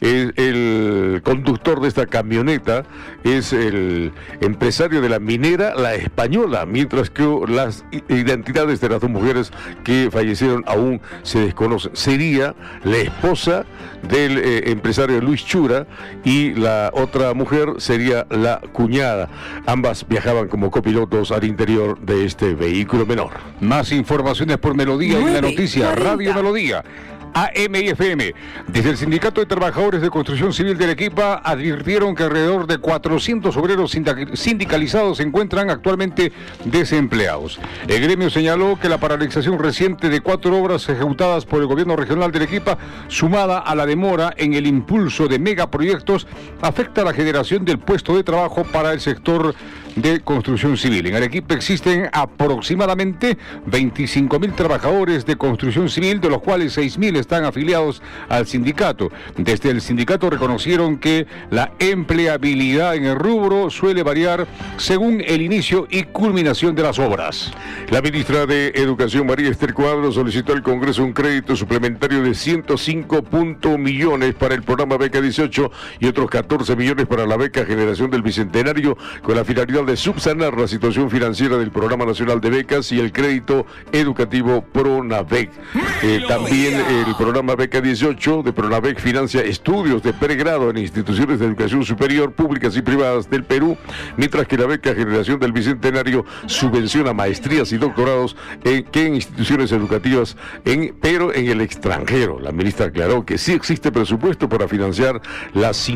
Speaker 12: el conductor de esta camioneta es el empresario de la minera La Española, mientras que las identidades de las 2 mujeres que fallecieron aún se desconocen. Sería la esposa del empresario Luis Chura y la otra mujer sería la cuñada. Ambas viajaban como copilotos al interior de este vehículo menor.
Speaker 13: Más informaciones por Melodía en la noticia, Radio Melodía. AM y FM. Desde el Sindicato de Trabajadores de Construcción Civil de Arequipa advirtieron que alrededor de 400 obreros sindicalizados se encuentran actualmente desempleados. El gremio señaló que la paralización reciente de 4 obras ejecutadas por el gobierno regional de Arequipa, sumada a la demora en el impulso de megaproyectos, afecta a la generación del puesto de trabajo para el sector de construcción civil. En Arequipa existen aproximadamente 25.000 trabajadores de construcción civil, de los cuales 6.000 están afiliados al sindicato. Desde el sindicato reconocieron que la empleabilidad en el rubro suele variar según el inicio y culminación de las obras.
Speaker 12: La ministra de Educación, María Esther Cuadro, solicitó al Congreso un crédito suplementario de 105 millones para el programa Beca 18 y otros 14 millones para la beca Generación del Bicentenario, con la finalidad de subsanar la situación financiera del Programa Nacional de Becas y el crédito educativo PRONAVEC. También el El programa Beca 18 de Pronavec financia estudios de pregrado en instituciones de educación superior públicas y privadas del Perú, mientras que la beca Generación del Bicentenario subvenciona maestrías y doctorados en instituciones educativas, pero en el extranjero. La ministra aclaró que sí existe presupuesto para financiar las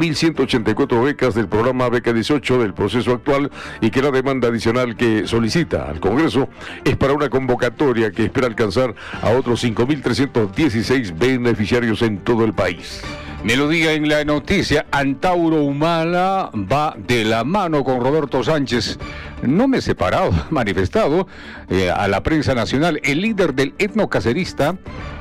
Speaker 12: 5.184 becas del programa Beca 18 del proceso actual y que la demanda adicional que solicita al Congreso es para una convocatoria que espera alcanzar a otros 5.316 beneficiarios en todo el país.
Speaker 13: Melodía en la noticia. Antauro Humala va de la mano con Roberto Sánchez. No me he separado, manifestado a la prensa nacional el líder del etnocacerista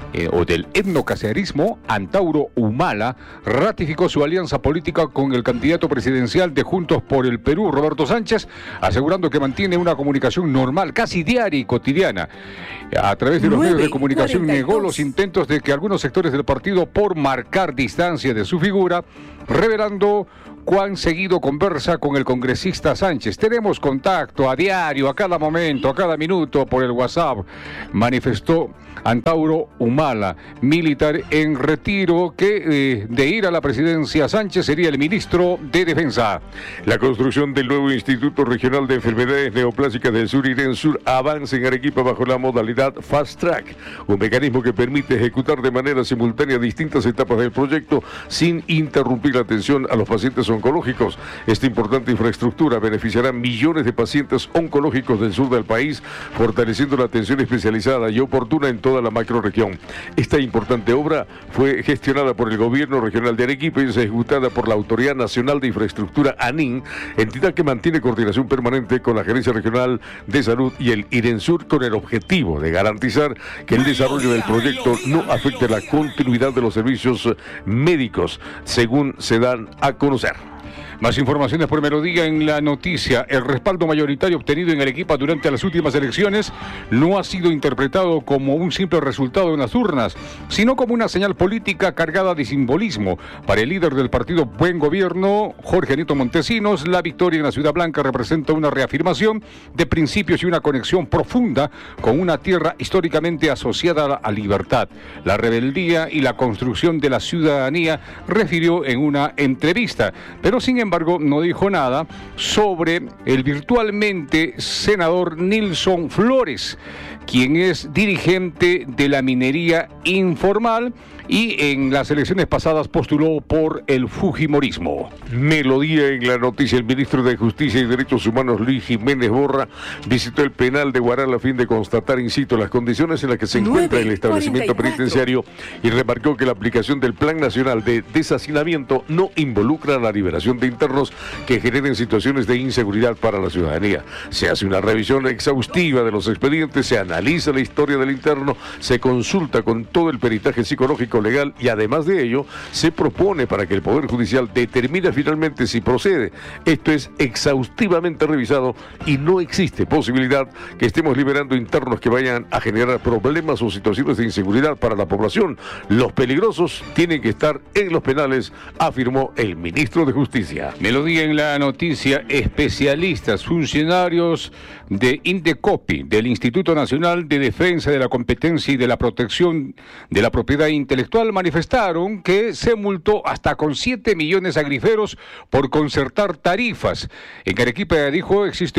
Speaker 13: o del etnocacerismo, Antauro Humala, ratificó su alianza política con el candidato presidencial de Juntos por el Perú, Roberto Sánchez, asegurando que mantiene una comunicación normal, casi diaria y cotidiana. A través de los medios de comunicación negó los intentos de que algunos sectores del partido por marcar distancia de su figura, revelando cuán seguido conversa con el congresista Sánchez. Tenemos contacto a diario, a cada momento, a cada minuto por el WhatsApp, manifestó Antauro Humala, militar en retiro, que de ir a la presidencia Sánchez sería el ministro de Defensa.
Speaker 12: La construcción del nuevo Instituto Regional de Enfermedades Neoplásicas del Sur, IRENSUR, avanza en Arequipa bajo la modalidad Fast Track, un mecanismo que permite ejecutar de manera simultánea distintas etapas del proyecto sin interrumpir la atención a los pacientes oncológicos. Esta importante infraestructura beneficiará a millones de pacientes oncológicos del sur del país, fortaleciendo la atención especializada y oportuna en toda la macrorregión. Esta importante obra fue gestionada por el Gobierno Regional de Arequipa y es ejecutada por la Autoridad Nacional de Infraestructura, ANIN, entidad que mantiene coordinación permanente con la Gerencia Regional de Salud y el IRENSUR, con el objetivo de garantizar que el desarrollo del proyecto no afecte la continuidad de los servicios médicos, según se dan a conocer.
Speaker 13: Más informaciones por Melodía en la noticia. El respaldo mayoritario obtenido en Arequipa durante las últimas elecciones no ha sido interpretado como un simple resultado en las urnas, sino como una señal política cargada de simbolismo. Para el líder del partido Buen Gobierno, Jorge Nieto Montesinos, la victoria en la Ciudad Blanca representa una reafirmación de principios y una conexión profunda con una tierra históricamente asociada a libertad, la rebeldía y la construcción de la ciudadanía, refirió en una entrevista. Pero sin embargo, no dijo nada sobre el virtualmente senador Nilson Flores, quien es dirigente de la minería informal y en las elecciones pasadas postuló por el fujimorismo.
Speaker 12: Melodía en la noticia. El ministro de Justicia y Derechos Humanos, Luis Jiménez Borra, visitó el penal de Huaral a fin de constatar in situ las condiciones en las que se encuentra el establecimiento penitenciario y remarcó que la aplicación del Plan Nacional de Deshacinamiento no involucra la liberación de internos que generen situaciones de inseguridad para la ciudadanía. Se hace una revisión exhaustiva de los expedientes, se analiza la historia del interno, se consulta con todo el peritaje psicológico legal y además de ello se propone para que el Poder Judicial determine finalmente si procede. Esto es exhaustivamente revisado y no existe posibilidad que estemos liberando internos que vayan a generar problemas o situaciones de inseguridad para la población. Los peligrosos tienen que estar en los penales, afirmó el ministro de Justicia.
Speaker 13: Melodía en la noticia. Especialistas, funcionarios de Indecopi, del Instituto Nacional de Defensa de la Competencia y de la Protección de la Propiedad Intelectual, manifestaron que se multó hasta con 7 millones a griferos por concertar tarifas. En Arequipa dijeron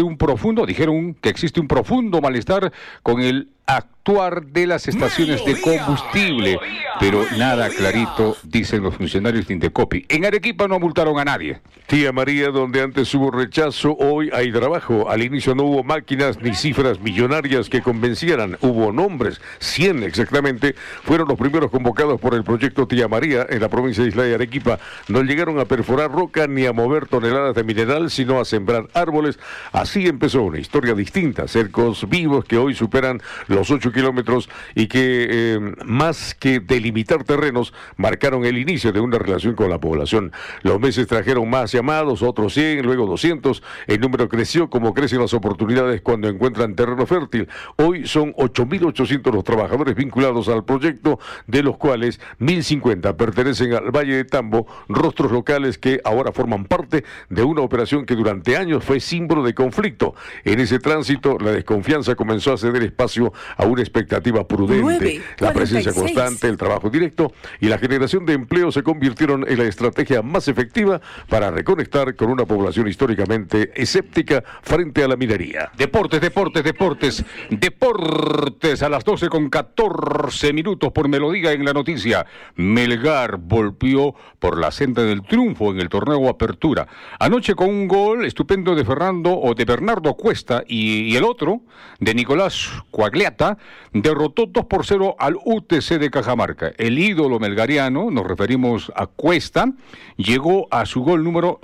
Speaker 13: que existe un profundo malestar con el actuar de las estaciones de combustible, pero nada clarito, dicen los funcionarios de Indecopi. En Arequipa no multaron a nadie.
Speaker 12: Tía María, donde antes hubo rechazo, hoy hay trabajo. Al inicio no hubo máquinas ni cifras millonarias que convencieran, hubo nombres, 100 exactamente, fueron los primeros convocados por el proyecto Tía María en la provincia de Isla de Arequipa. No llegaron a perforar roca ni a mover toneladas de mineral, sino a sembrar árboles. Así empezó una historia distinta, cercos vivos que hoy superan los 8 kilómetros y que más que delimitar terrenos, marcaron el inicio de una relación con la población. Los meses trajeron más llamados, otros 100, luego 200. El número creció como crecen las oportunidades cuando encuentran terreno fértil. Hoy son 8.800 los trabajadores vinculados al proyecto, de los cuales 1.050 pertenecen al Valle de Tambo, rostros locales que ahora forman parte de una operación que durante años fue símbolo de conflicto. En ese tránsito, la desconfianza comenzó a ceder espacio a una expectativa prudente. La presencia constante, el trabajo directo y la generación de empleo se convirtieron en la estrategia más efectiva para reconectar con una población históricamente escéptica frente a la minería.
Speaker 13: Deportes a las 12:14 por Melodía en la noticia. Melgar volvió por la senda del triunfo en el torneo Apertura. Anoche con un gol estupendo de Bernardo Cuesta y el otro de Nicolás Coagliata derrotó 2-0 al UTC de Cajamarca. El ídolo melgariano, nos referimos a Cuesta, llegó a su gol número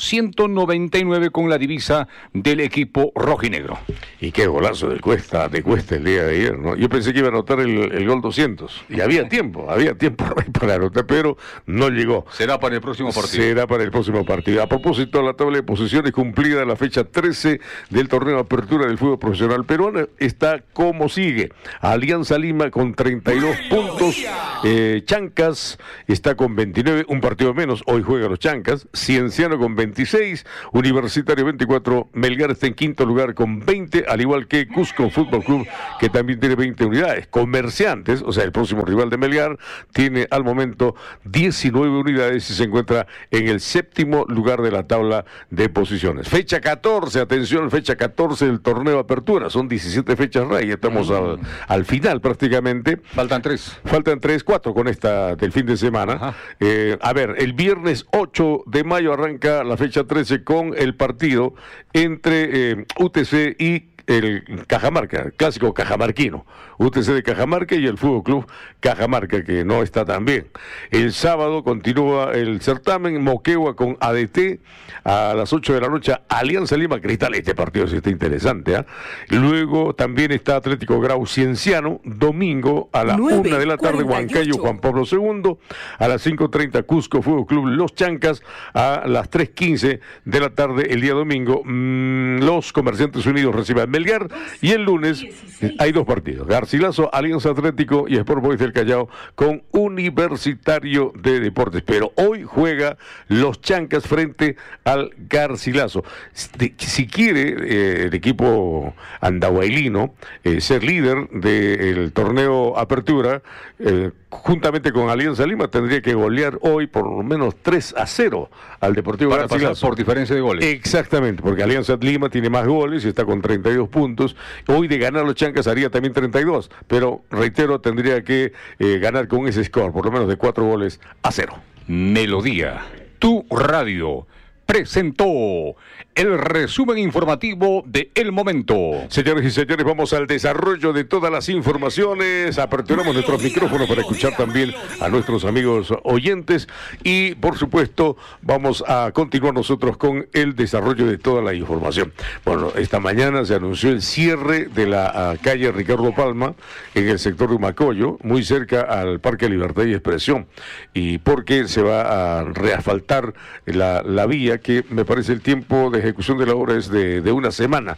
Speaker 13: 199 con la divisa del equipo rojinegro.
Speaker 12: Y qué golazo de Cuesta el día de ayer, ¿no? Yo pensé que iba a anotar el gol 200 y había tiempo para anotar, pero no llegó.
Speaker 13: Será para el próximo partido.
Speaker 12: A propósito, la tabla de posiciones cumplida la fecha 13 del torneo Apertura del fútbol profesional peruano está como sigue. Alianza Lima con 32 puntos, Chancas está con 29, un partido menos, hoy juega los Chancas, Cienciano con 26, Universitario 24, Melgar está en quinto lugar con 20, al igual que Cusco Fútbol Club, que también tiene 20 unidades. Comerciantes, o sea, el próximo rival de Melgar, tiene al momento 19 unidades y se encuentra en el séptimo lugar de la tabla de posiciones. Fecha 14, atención, fecha 14 del torneo Apertura, son 17 fechas, Ray, estamos al final prácticamente.
Speaker 13: Faltan
Speaker 12: 4 con esta del fin de semana. A ver, el viernes 8 de mayo arranca la fecha 13 con el partido entre UTC y el Cajamarca, el clásico cajamarquino, UTC de Cajamarca y el Fútbol Club Cajamarca, que no está tan bien. El sábado continúa el certamen, Moquegua con ADT, a las 8 de la noche, Alianza Lima Cristal, este partido sí está interesante, ¿eh? Luego también está Atlético Grau Cienciano, domingo a las 1 de la tarde, Huancayo Juan Pablo II, a las 5:30 Cusco Fútbol Club Los Chancas, a las 3:15 de la tarde el día domingo, los Comerciantes Unidos reciben Melgar, y el lunes hay dos partidos, Garcilaso, Alianza Atlético y Sport Boys del Callao con Universitario de Deportes, pero hoy juega los Chancas frente al Garcilaso. Si quiere el equipo andahuaylino ser líder del torneo Apertura, juntamente con Alianza Lima, tendría que golear hoy por lo menos 3-0 al Deportivo
Speaker 13: para
Speaker 12: Garcilaso.
Speaker 13: Pasar por diferencia de goles.
Speaker 12: Exactamente, porque Alianza Lima tiene más goles y está con 32 puntos. Hoy de ganar los Chancas haría también 32, pero reitero, tendría que ganar con ese score, por lo menos de 4-0.
Speaker 13: Melodía, tu radio, presentó el resumen informativo de El Momento.
Speaker 12: Señores y señores, vamos al desarrollo de todas las informaciones. Aperturamos nuestros micrófonos para escuchar también a nuestros amigos oyentes y, por supuesto, vamos a continuar nosotros con el desarrollo de toda la información. Bueno, esta mañana se anunció el cierre de la calle Ricardo Palma en el sector de Humacoyo, muy cerca al Parque Libertad y Expresión, y porque se va a reasfaltar la vía, que me parece el tiempo de ejecución de la obra es de una semana,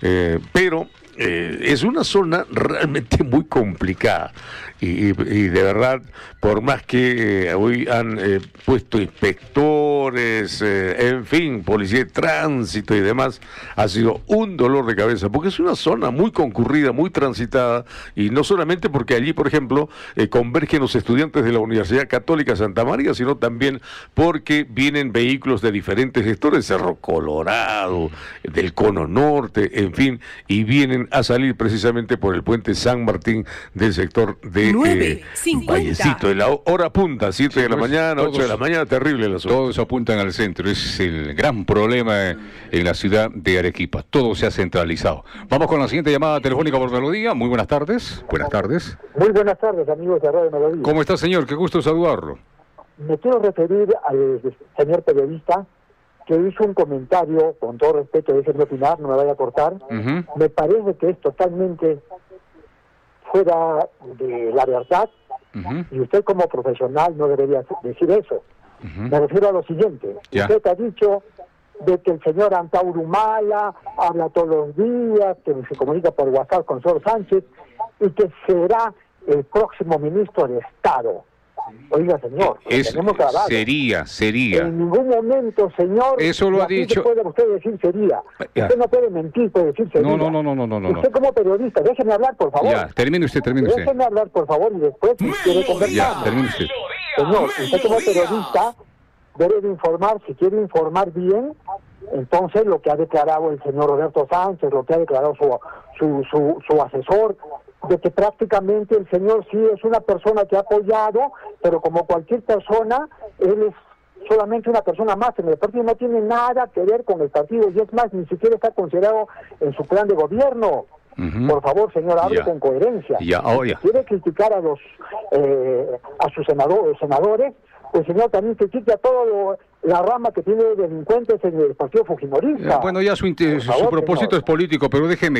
Speaker 12: pero es una zona realmente muy complicada y de verdad, por más que hoy han puesto inspectores, en fin, policía de tránsito y demás, ha sido un dolor de cabeza, porque es una zona muy concurrida, muy transitada, y no solamente porque allí, por ejemplo, convergen los estudiantes de la Universidad Católica Santa María, sino también porque vienen vehículos de diferentes sectores, Cerro Colorado, del Cono Norte, en fin, y vienen a salir precisamente por el puente San Martín del sector de Vallecito, en la hora punta, 7 de la mañana, 8 de la mañana, terrible la zona.
Speaker 13: Todos apuntan al centro, es el gran problema en la ciudad de Arequipa, todo se ha centralizado. Vamos con la siguiente llamada telefónica por Melodía. Muy buenas tardes. Buenas tardes.
Speaker 14: Muy buenas tardes, amigos de Radio Melodía.
Speaker 13: ¿Cómo está, señor? Qué gusto saludarlo.
Speaker 14: Me quiero referir al señor periodista que hizo un comentario, con todo respeto, déjenme opinar, no me vaya a cortar. Me parece que es totalmente fuera de la verdad, y usted como profesional no debería decir eso. Me refiero a lo siguiente. Usted ha dicho de que el señor Antauro Humala habla todos los días, que se comunica por WhatsApp con Sor Sánchez, y que será el próximo ministro de Estado. Oiga, señor, tenemos grabado.
Speaker 12: Sería.
Speaker 14: En ningún momento, señor.
Speaker 12: Eso lo ha dicho.
Speaker 14: Puede usted decir sería.
Speaker 12: Ya.
Speaker 14: Usted no puede mentir, puede decir sería.
Speaker 12: No.
Speaker 14: Usted como periodista, déjeme hablar, por favor.
Speaker 12: Ya, termine usted.
Speaker 14: Déjeme hablar, por favor, y después si quiere conversar.
Speaker 12: Ya, termine usted.
Speaker 14: Señor, usted como periodista debe de informar, si quiere informar bien, entonces lo que ha declarado el señor Roberto Sánchez, lo que ha declarado su asesor, de que prácticamente el señor sí es una persona que ha apoyado, pero como cualquier persona, él es solamente una persona más en el partido, no tiene nada que ver con el partido, y es más, ni siquiera está considerado en su plan de gobierno. Por favor, señor, hable con coherencia. Si quiere criticar a sus senadores, pues señor, también critique a toda la rama que tiene delincuentes en el partido fujimorista.
Speaker 12: Bueno, ya su propósito es político, pero déjeme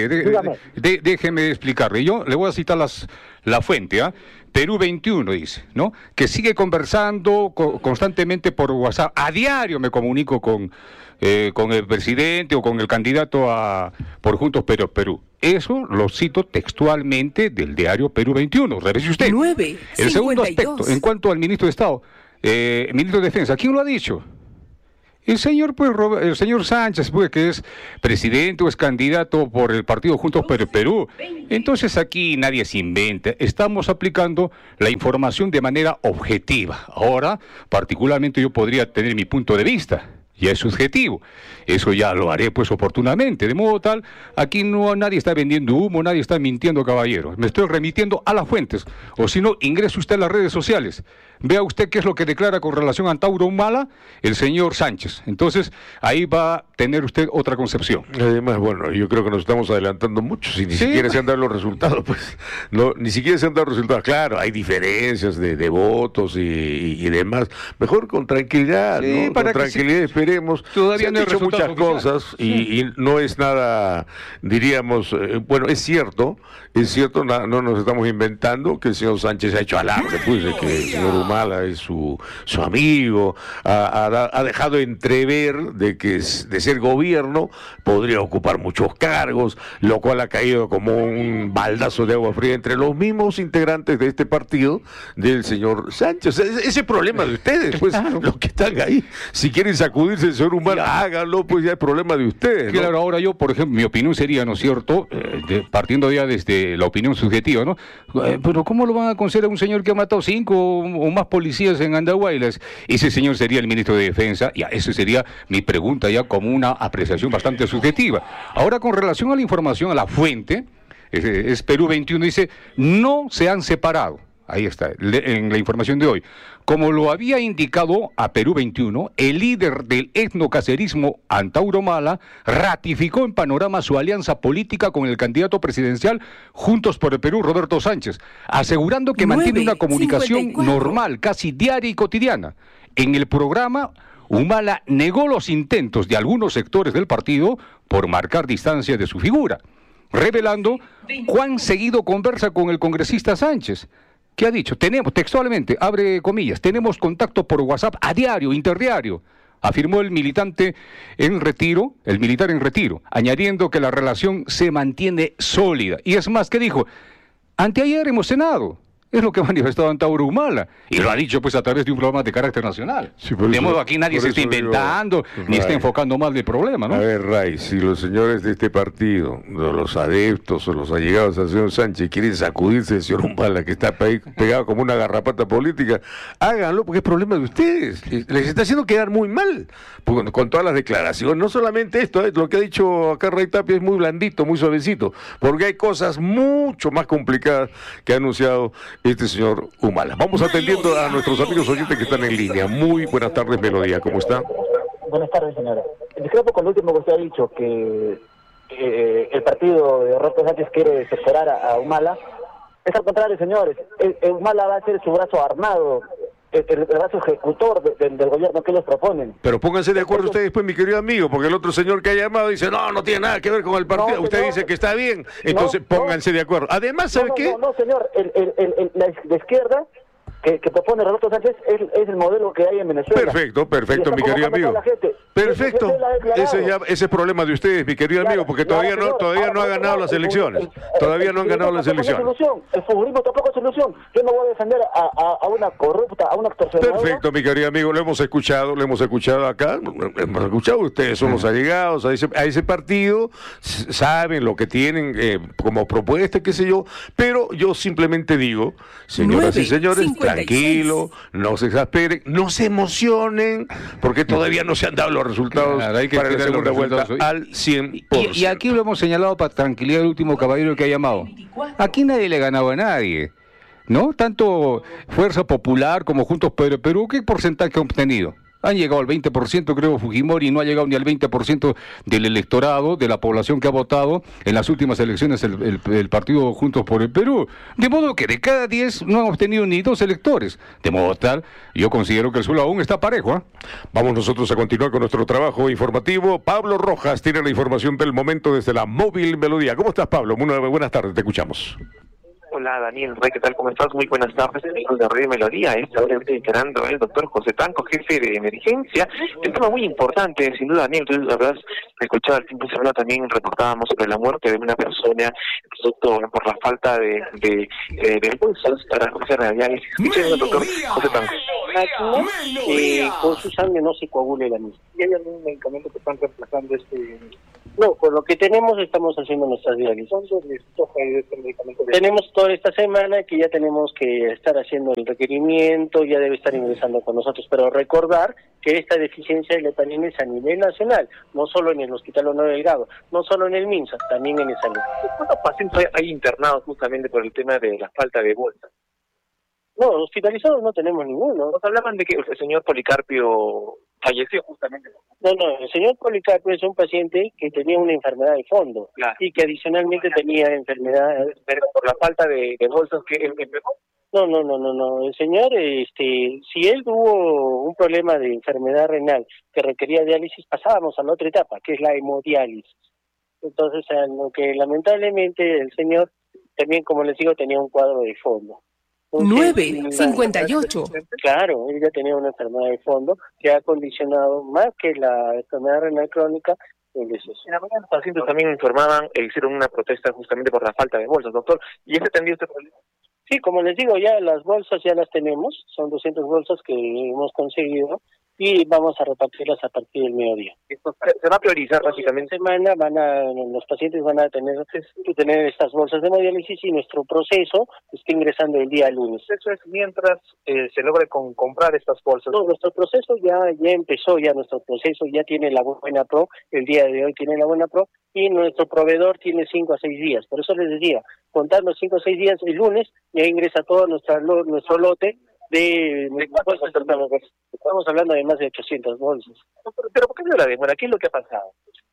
Speaker 12: explicarle. Yo le voy a citar la fuente, Perú 21 dice, ¿no? Que sigue conversando constantemente por WhatsApp. A diario me comunico con el presidente o con el candidato por Juntos Perú. Eso lo cito textualmente del diario Perú 21. Revise usted.
Speaker 4: 9,
Speaker 12: el segundo aspecto, en cuanto al ministro de Estado, ministro de Defensa, ¿quién lo ha dicho? El señor Sánchez, pues, que es presidente o es candidato por el partido Juntos Perú. Entonces aquí nadie se inventa. Estamos aplicando la información de manera objetiva. Ahora, particularmente yo podría tener mi punto de vista. Ya es subjetivo. Eso ya lo haré pues oportunamente. De modo tal, aquí nadie está vendiendo humo, nadie está mintiendo, caballero. Me estoy remitiendo a las fuentes. O si no, ingrese usted a las redes sociales. Vea usted qué es lo que declara con relación a Antauro Humala el señor Sánchez. Entonces, ahí va a tener usted otra concepción.
Speaker 6: Además, bueno, yo creo que nos estamos adelantando mucho. Si ni siquiera se han dado los resultados, pues, ni siquiera se han dado los resultados. Claro, hay diferencias de votos y demás. Mejor con tranquilidad, ¿no? Con tranquilidad esperemos.
Speaker 12: Todavía no hay
Speaker 6: dicho muchas cosas y no es nada, diríamos, bueno, es cierto, no nos estamos inventando que el señor Sánchez ha hecho alarde, pues, de que el señor Humala es su amigo, ha dejado entrever de que de ser gobierno podría ocupar muchos cargos, lo cual ha caído como un baldazo de agua fría entre los mismos integrantes de este partido del señor Sánchez. Ese problema de ustedes, pues, los que están ahí. Si quieren sacudirse el señor Humala, háganlo, pues ya es problema de ustedes, ¿no?
Speaker 12: Claro, ahora yo, por ejemplo, mi opinión sería, ¿no es cierto?, partiendo ya desde la opinión subjetiva, ¿no? Pero ¿cómo lo van a conceder a un señor que ha matado 5 o más policías en Andahuaylas? Ese señor sería el ministro de Defensa, ya, esa sería mi pregunta ya como una apreciación bastante subjetiva. Ahora, con relación a la información, a la fuente, es Perú 21, dice, no se han separado. Ahí está, en la información de hoy. Como lo había indicado a Perú 21, el líder del etnocacerismo, Antauro Humala, ratificó en Panorama su alianza política con el candidato presidencial Juntos por el Perú, Roberto Sánchez, asegurando que mantiene una comunicación normal, casi diaria y cotidiana. En el programa, Humala negó los intentos de algunos sectores del partido por marcar distancia de su figura, revelando cuán seguido conversa con el congresista Sánchez. ¿Qué ha dicho? Tenemos, textualmente, abre comillas, tenemos contacto por WhatsApp a diario, interdiario, afirmó el militar en retiro, añadiendo que la relación se mantiene sólida. Y es más, que dijo, anteayer hemos cenado. Es lo que ha manifestado Antauro Humala. Y lo ha dicho pues a través de un programa de carácter nacional. Sí, de modo aquí nadie se está inventando, ni está enfocando más del problema, ¿no?
Speaker 6: A ver, Ray, si los señores de este partido, los adeptos o los allegados al señor Sánchez quieren sacudirse del señor Humala, que está pegado como una garrapata política, háganlo, porque es problema de ustedes. Les está haciendo quedar muy mal con todas las declaraciones. No solamente esto, lo que ha dicho acá Ray Tapia es muy blandito, muy suavecito, porque hay cosas mucho más complicadas que ha anunciado este señor Humala. Vamos atendiendo a nuestros amigos oyentes que están en línea. Muy buenas tardes, Melodía. ¿Cómo está?
Speaker 15: Buenas tardes, señora. Discrepo con lo último que usted ha dicho, que el partido de Roberto Sánchez quiere separar a Humala. Es al contrario, señores. Humala va a ser su brazo armado, el brazo ejecutor del gobierno que ellos proponen.
Speaker 6: Pero pónganse de acuerdo ustedes después, mi querido amigo, porque el otro señor que ha llamado dice, no tiene nada que ver con el partido. No, usted dice que está bien, entonces pónganse de acuerdo. Además, ¿sabe qué?
Speaker 15: No, señor, la izquierda que propone Roberto Sánchez es el modelo que hay en Venezuela.
Speaker 6: Perfecto, mi querido amigo.
Speaker 12: Perfecto. Ese es problema de ustedes, mi querido amigo, porque todavía no ha ganado las elecciones. Todavía no han ganado las elecciones.
Speaker 15: El futbolismo tampoco es solución. Yo no voy a defender a una corrupta, a una extorsionadora.
Speaker 12: Perfecto, mi querido amigo, lo hemos escuchado acá. Hemos escuchado, ustedes son los allegados a ese partido, saben lo que tienen como propuesta, qué sé yo, pero yo simplemente digo, señoras y señores, tranquilo, no se exasperen, no se emocionen, porque todavía no se han dado los resultados para la segunda vuelta al 100%.
Speaker 13: Y aquí lo hemos señalado para tranquilidad del último caballero que ha llamado. Aquí nadie le ganaba a nadie, ¿no? Tanto Fuerza Popular como Juntos por el Perú, ¿qué porcentaje han obtenido? Han llegado al 20%, creo, Fujimori no ha llegado ni al 20% del electorado, de la población que ha votado en las últimas elecciones el partido Juntos por el Perú. De modo que de cada 10 no han obtenido ni 2 electores. De modo tal, yo considero que el suelo aún está parejo.
Speaker 12: Vamos nosotros a continuar con nuestro trabajo informativo. Pablo Rojas tiene la información del momento desde la Móvil Melodía. ¿Cómo estás, Pablo? Buenas tardes, te escuchamos.
Speaker 2: Hola Daniel Rey, ¿qué tal? ¿Cómo estás? Muy buenas tardes, amigos de Radio Melodía. Ahora declarando el doctor José Tanco, jefe de emergencia. Un tema muy importante, sin duda, Daniel. Tú, la verdad, escuchaba el fin de semana también reportábamos sobre la muerte de una persona producto por la falta de impulsos para hacer diálisis. ¿Qué es el doctor José Tanco?
Speaker 16: Con su sangre no se coagule la misma. ¿Y hay algún medicamento que están reemplazando No, con lo que tenemos estamos haciendo nuestras diálisis. Tenemos toda esta semana que ya tenemos que estar haciendo el requerimiento, ya debe estar ingresando con nosotros, pero recordar que esta deficiencia de letanina es a nivel nacional, no solo en el Hospital Honor Delgado, no solo en el MINSA, también en el salud.
Speaker 2: ¿Cuántos pacientes hay internados justamente por el tema de la falta de bolsas?
Speaker 16: No, hospitalizados no tenemos ninguno.
Speaker 2: Nos hablaban de que el señor Policarpio falleció justamente.
Speaker 16: No, el señor Policarpio es un paciente que tenía una enfermedad de fondo, claro, y que adicionalmente tenía enfermedad
Speaker 2: por la falta de bolsas que empezó.
Speaker 16: No. El señor, si él tuvo un problema de enfermedad renal que requería diálisis, pasábamos a la otra etapa, que es la hemodiálisis. Entonces, lo que lamentablemente el señor también, como les digo, tenía un cuadro de fondo.
Speaker 4: 9:58.
Speaker 16: Claro, él ya tenía una enfermedad de fondo que ha condicionado más que la enfermedad renal crónica el deceso.
Speaker 2: En la mañana los pacientes también informaban e hicieron una protesta justamente por la falta de bolsas, doctor. ¿Y es atendido este problema?
Speaker 16: Sí, como les digo, ya las bolsas ya las tenemos, son 200 bolsas que hemos conseguido y vamos a repartirlas a partir del mediodía.
Speaker 2: Esto se va a priorizar básicamente.
Speaker 16: Semana los pacientes van a tener que tener estas bolsas de hemodiálisis y nuestro proceso está ingresando el día lunes.
Speaker 2: Eso es mientras se logre comprar estas bolsas.
Speaker 16: No, nuestro proceso ya empezó, nuestro proceso ya tiene la buena pro, el día de hoy tiene la buena pro y nuestro proveedor tiene 5 a 6 días. Por eso les decía, contando 5 o 6 días, el lunes ya ingresa todo nuestro lote de bolsas. Estamos hablando de más de 800 bolsas.
Speaker 2: Pero ¿por qué no la demora? ¿Qué es lo que ha pasado?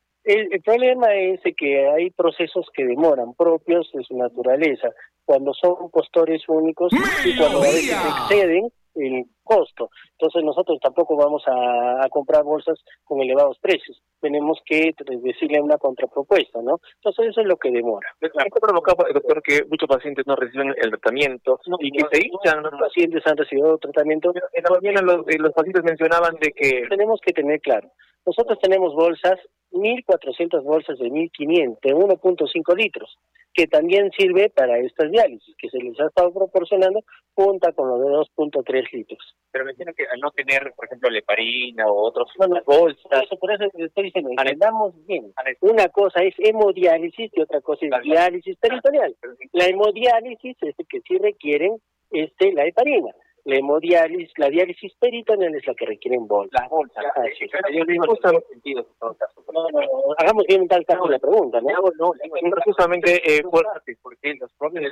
Speaker 16: El problema es que hay procesos que demoran, propios de su naturaleza, cuando son postores únicos y cuando a veces exceden el costo. Entonces nosotros tampoco vamos a comprar bolsas con elevados precios. Tenemos que decirle una contrapropuesta, ¿no? Entonces eso es lo que demora.
Speaker 2: ¿Esto provoca, doctor, que muchos pacientes no reciben el tratamiento y que se hinchan?
Speaker 16: Los pacientes han recibido tratamiento.
Speaker 2: En la mañana los pacientes mencionaban de que...
Speaker 16: Tenemos que tener claro, nosotros tenemos bolsas, 1.400 bolsas de 1.500, de 1.5 litros, que también sirve para estas diálisis, que se les ha estado proporcionando, junta con lo de 2.3 litros.
Speaker 2: Pero me tienen que al no tener, por ejemplo, heparina o otros
Speaker 16: bolsas. Por eso estoy diciendo, andamos bien. Una cosa es hemodiálisis y otra cosa es diálisis peritoneal. La hemodiálisis es que sí requieren la heparina. La hemodiálisis, la diálisis peritoneal es la que requieren bolsas.
Speaker 2: Las bolsas.
Speaker 16: Sí. Yo digo sentido en todo caso. No, hagamos bien en tal caso la pregunta, ¿no?
Speaker 2: Justamente
Speaker 16: porque los propios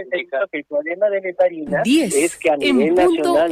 Speaker 16: el problema de la heparina es que a nivel nacional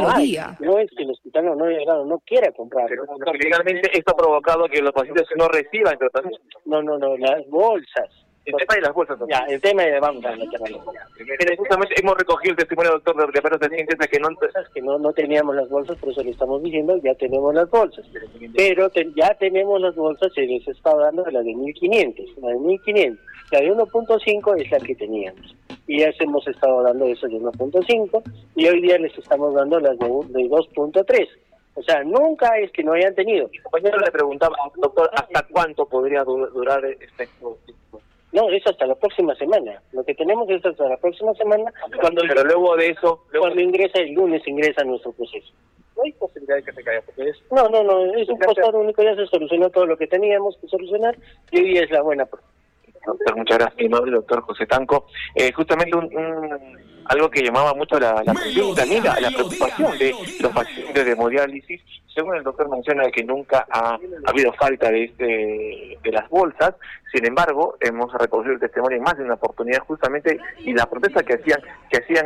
Speaker 16: no es que el Hospital Honor Delgado no quiera comprar.
Speaker 2: Pero legalmente esto ha provocado que los pacientes no reciban tratamiento.
Speaker 16: No, las bolsas.
Speaker 2: El tema de las bolsas.
Speaker 16: Ya, el tema de vamos a
Speaker 2: justamente hemos recogido el testimonio del doctor de varios pacientes
Speaker 16: que no teníamos las bolsas, por eso le estamos diciendo, ya tenemos las bolsas. Pero ya tenemos las bolsas, se les está dando de la de 1.500, la de 1.500. La de 1.5 es la que teníamos. Y ya hemos estado dando esas de 1.5 y hoy día les estamos dando las de 2.3. O sea, nunca es que no hayan tenido.
Speaker 2: Mi compañero le preguntaba, doctor, ¿hasta cuánto podría durar este?
Speaker 16: No, es hasta la próxima semana. Lo que tenemos es hasta la próxima semana.
Speaker 2: Pero luego de eso...
Speaker 16: Cuando ingresa el lunes, ingresa nuestro proceso.
Speaker 2: No hay posibilidad de que se caiga, porque es...
Speaker 16: No, es un postor único, ya se solucionó todo lo que teníamos que solucionar y hoy es la buena prueba.
Speaker 2: Doctor, muchas gracias, mi amable doctor José Tanco. Justamente algo que llamaba mucho la atención y también la preocupación de los pacientes de hemodiálisis. Según el doctor menciona que nunca ha habido falta de las bolsas. Sin embargo, hemos recogido el testimonio en más de una oportunidad justamente, y la protesta que hacían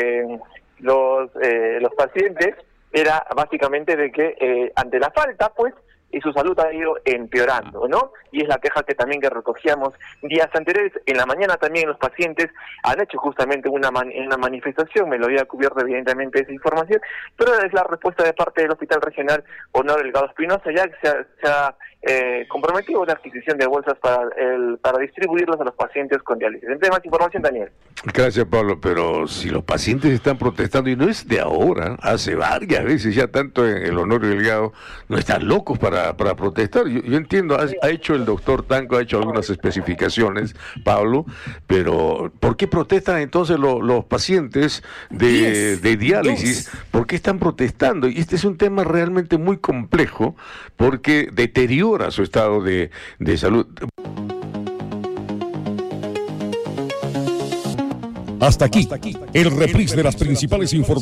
Speaker 2: los pacientes era básicamente de que ante la falta, pues, y su salud ha ido empeorando, ¿no? Y es la queja que recogíamos días anteriores. En la mañana también los pacientes han hecho justamente una manifestación, me lo había cubierto evidentemente esa información, pero es la respuesta de parte del Hospital Regional Honor Delgado Espinosa, ya que se ha comprometido la adquisición de bolsas para distribuirlos a los pacientes con diálisis. Entre más información, Daniel.
Speaker 12: Gracias, Pablo, pero si los pacientes están protestando, y no es de ahora, hace varias veces ya, tanto en el Honor Delgado, no están locos para protestar. Yo entiendo, ha hecho el doctor Tanco, ha hecho algunas especificaciones, Pablo, pero ¿por qué protestan entonces los pacientes de diálisis? ¿Por qué están protestando? Y este es un tema realmente muy complejo, porque deteriora su estado de salud.
Speaker 17: Hasta aquí, el reprise de las principales informaciones.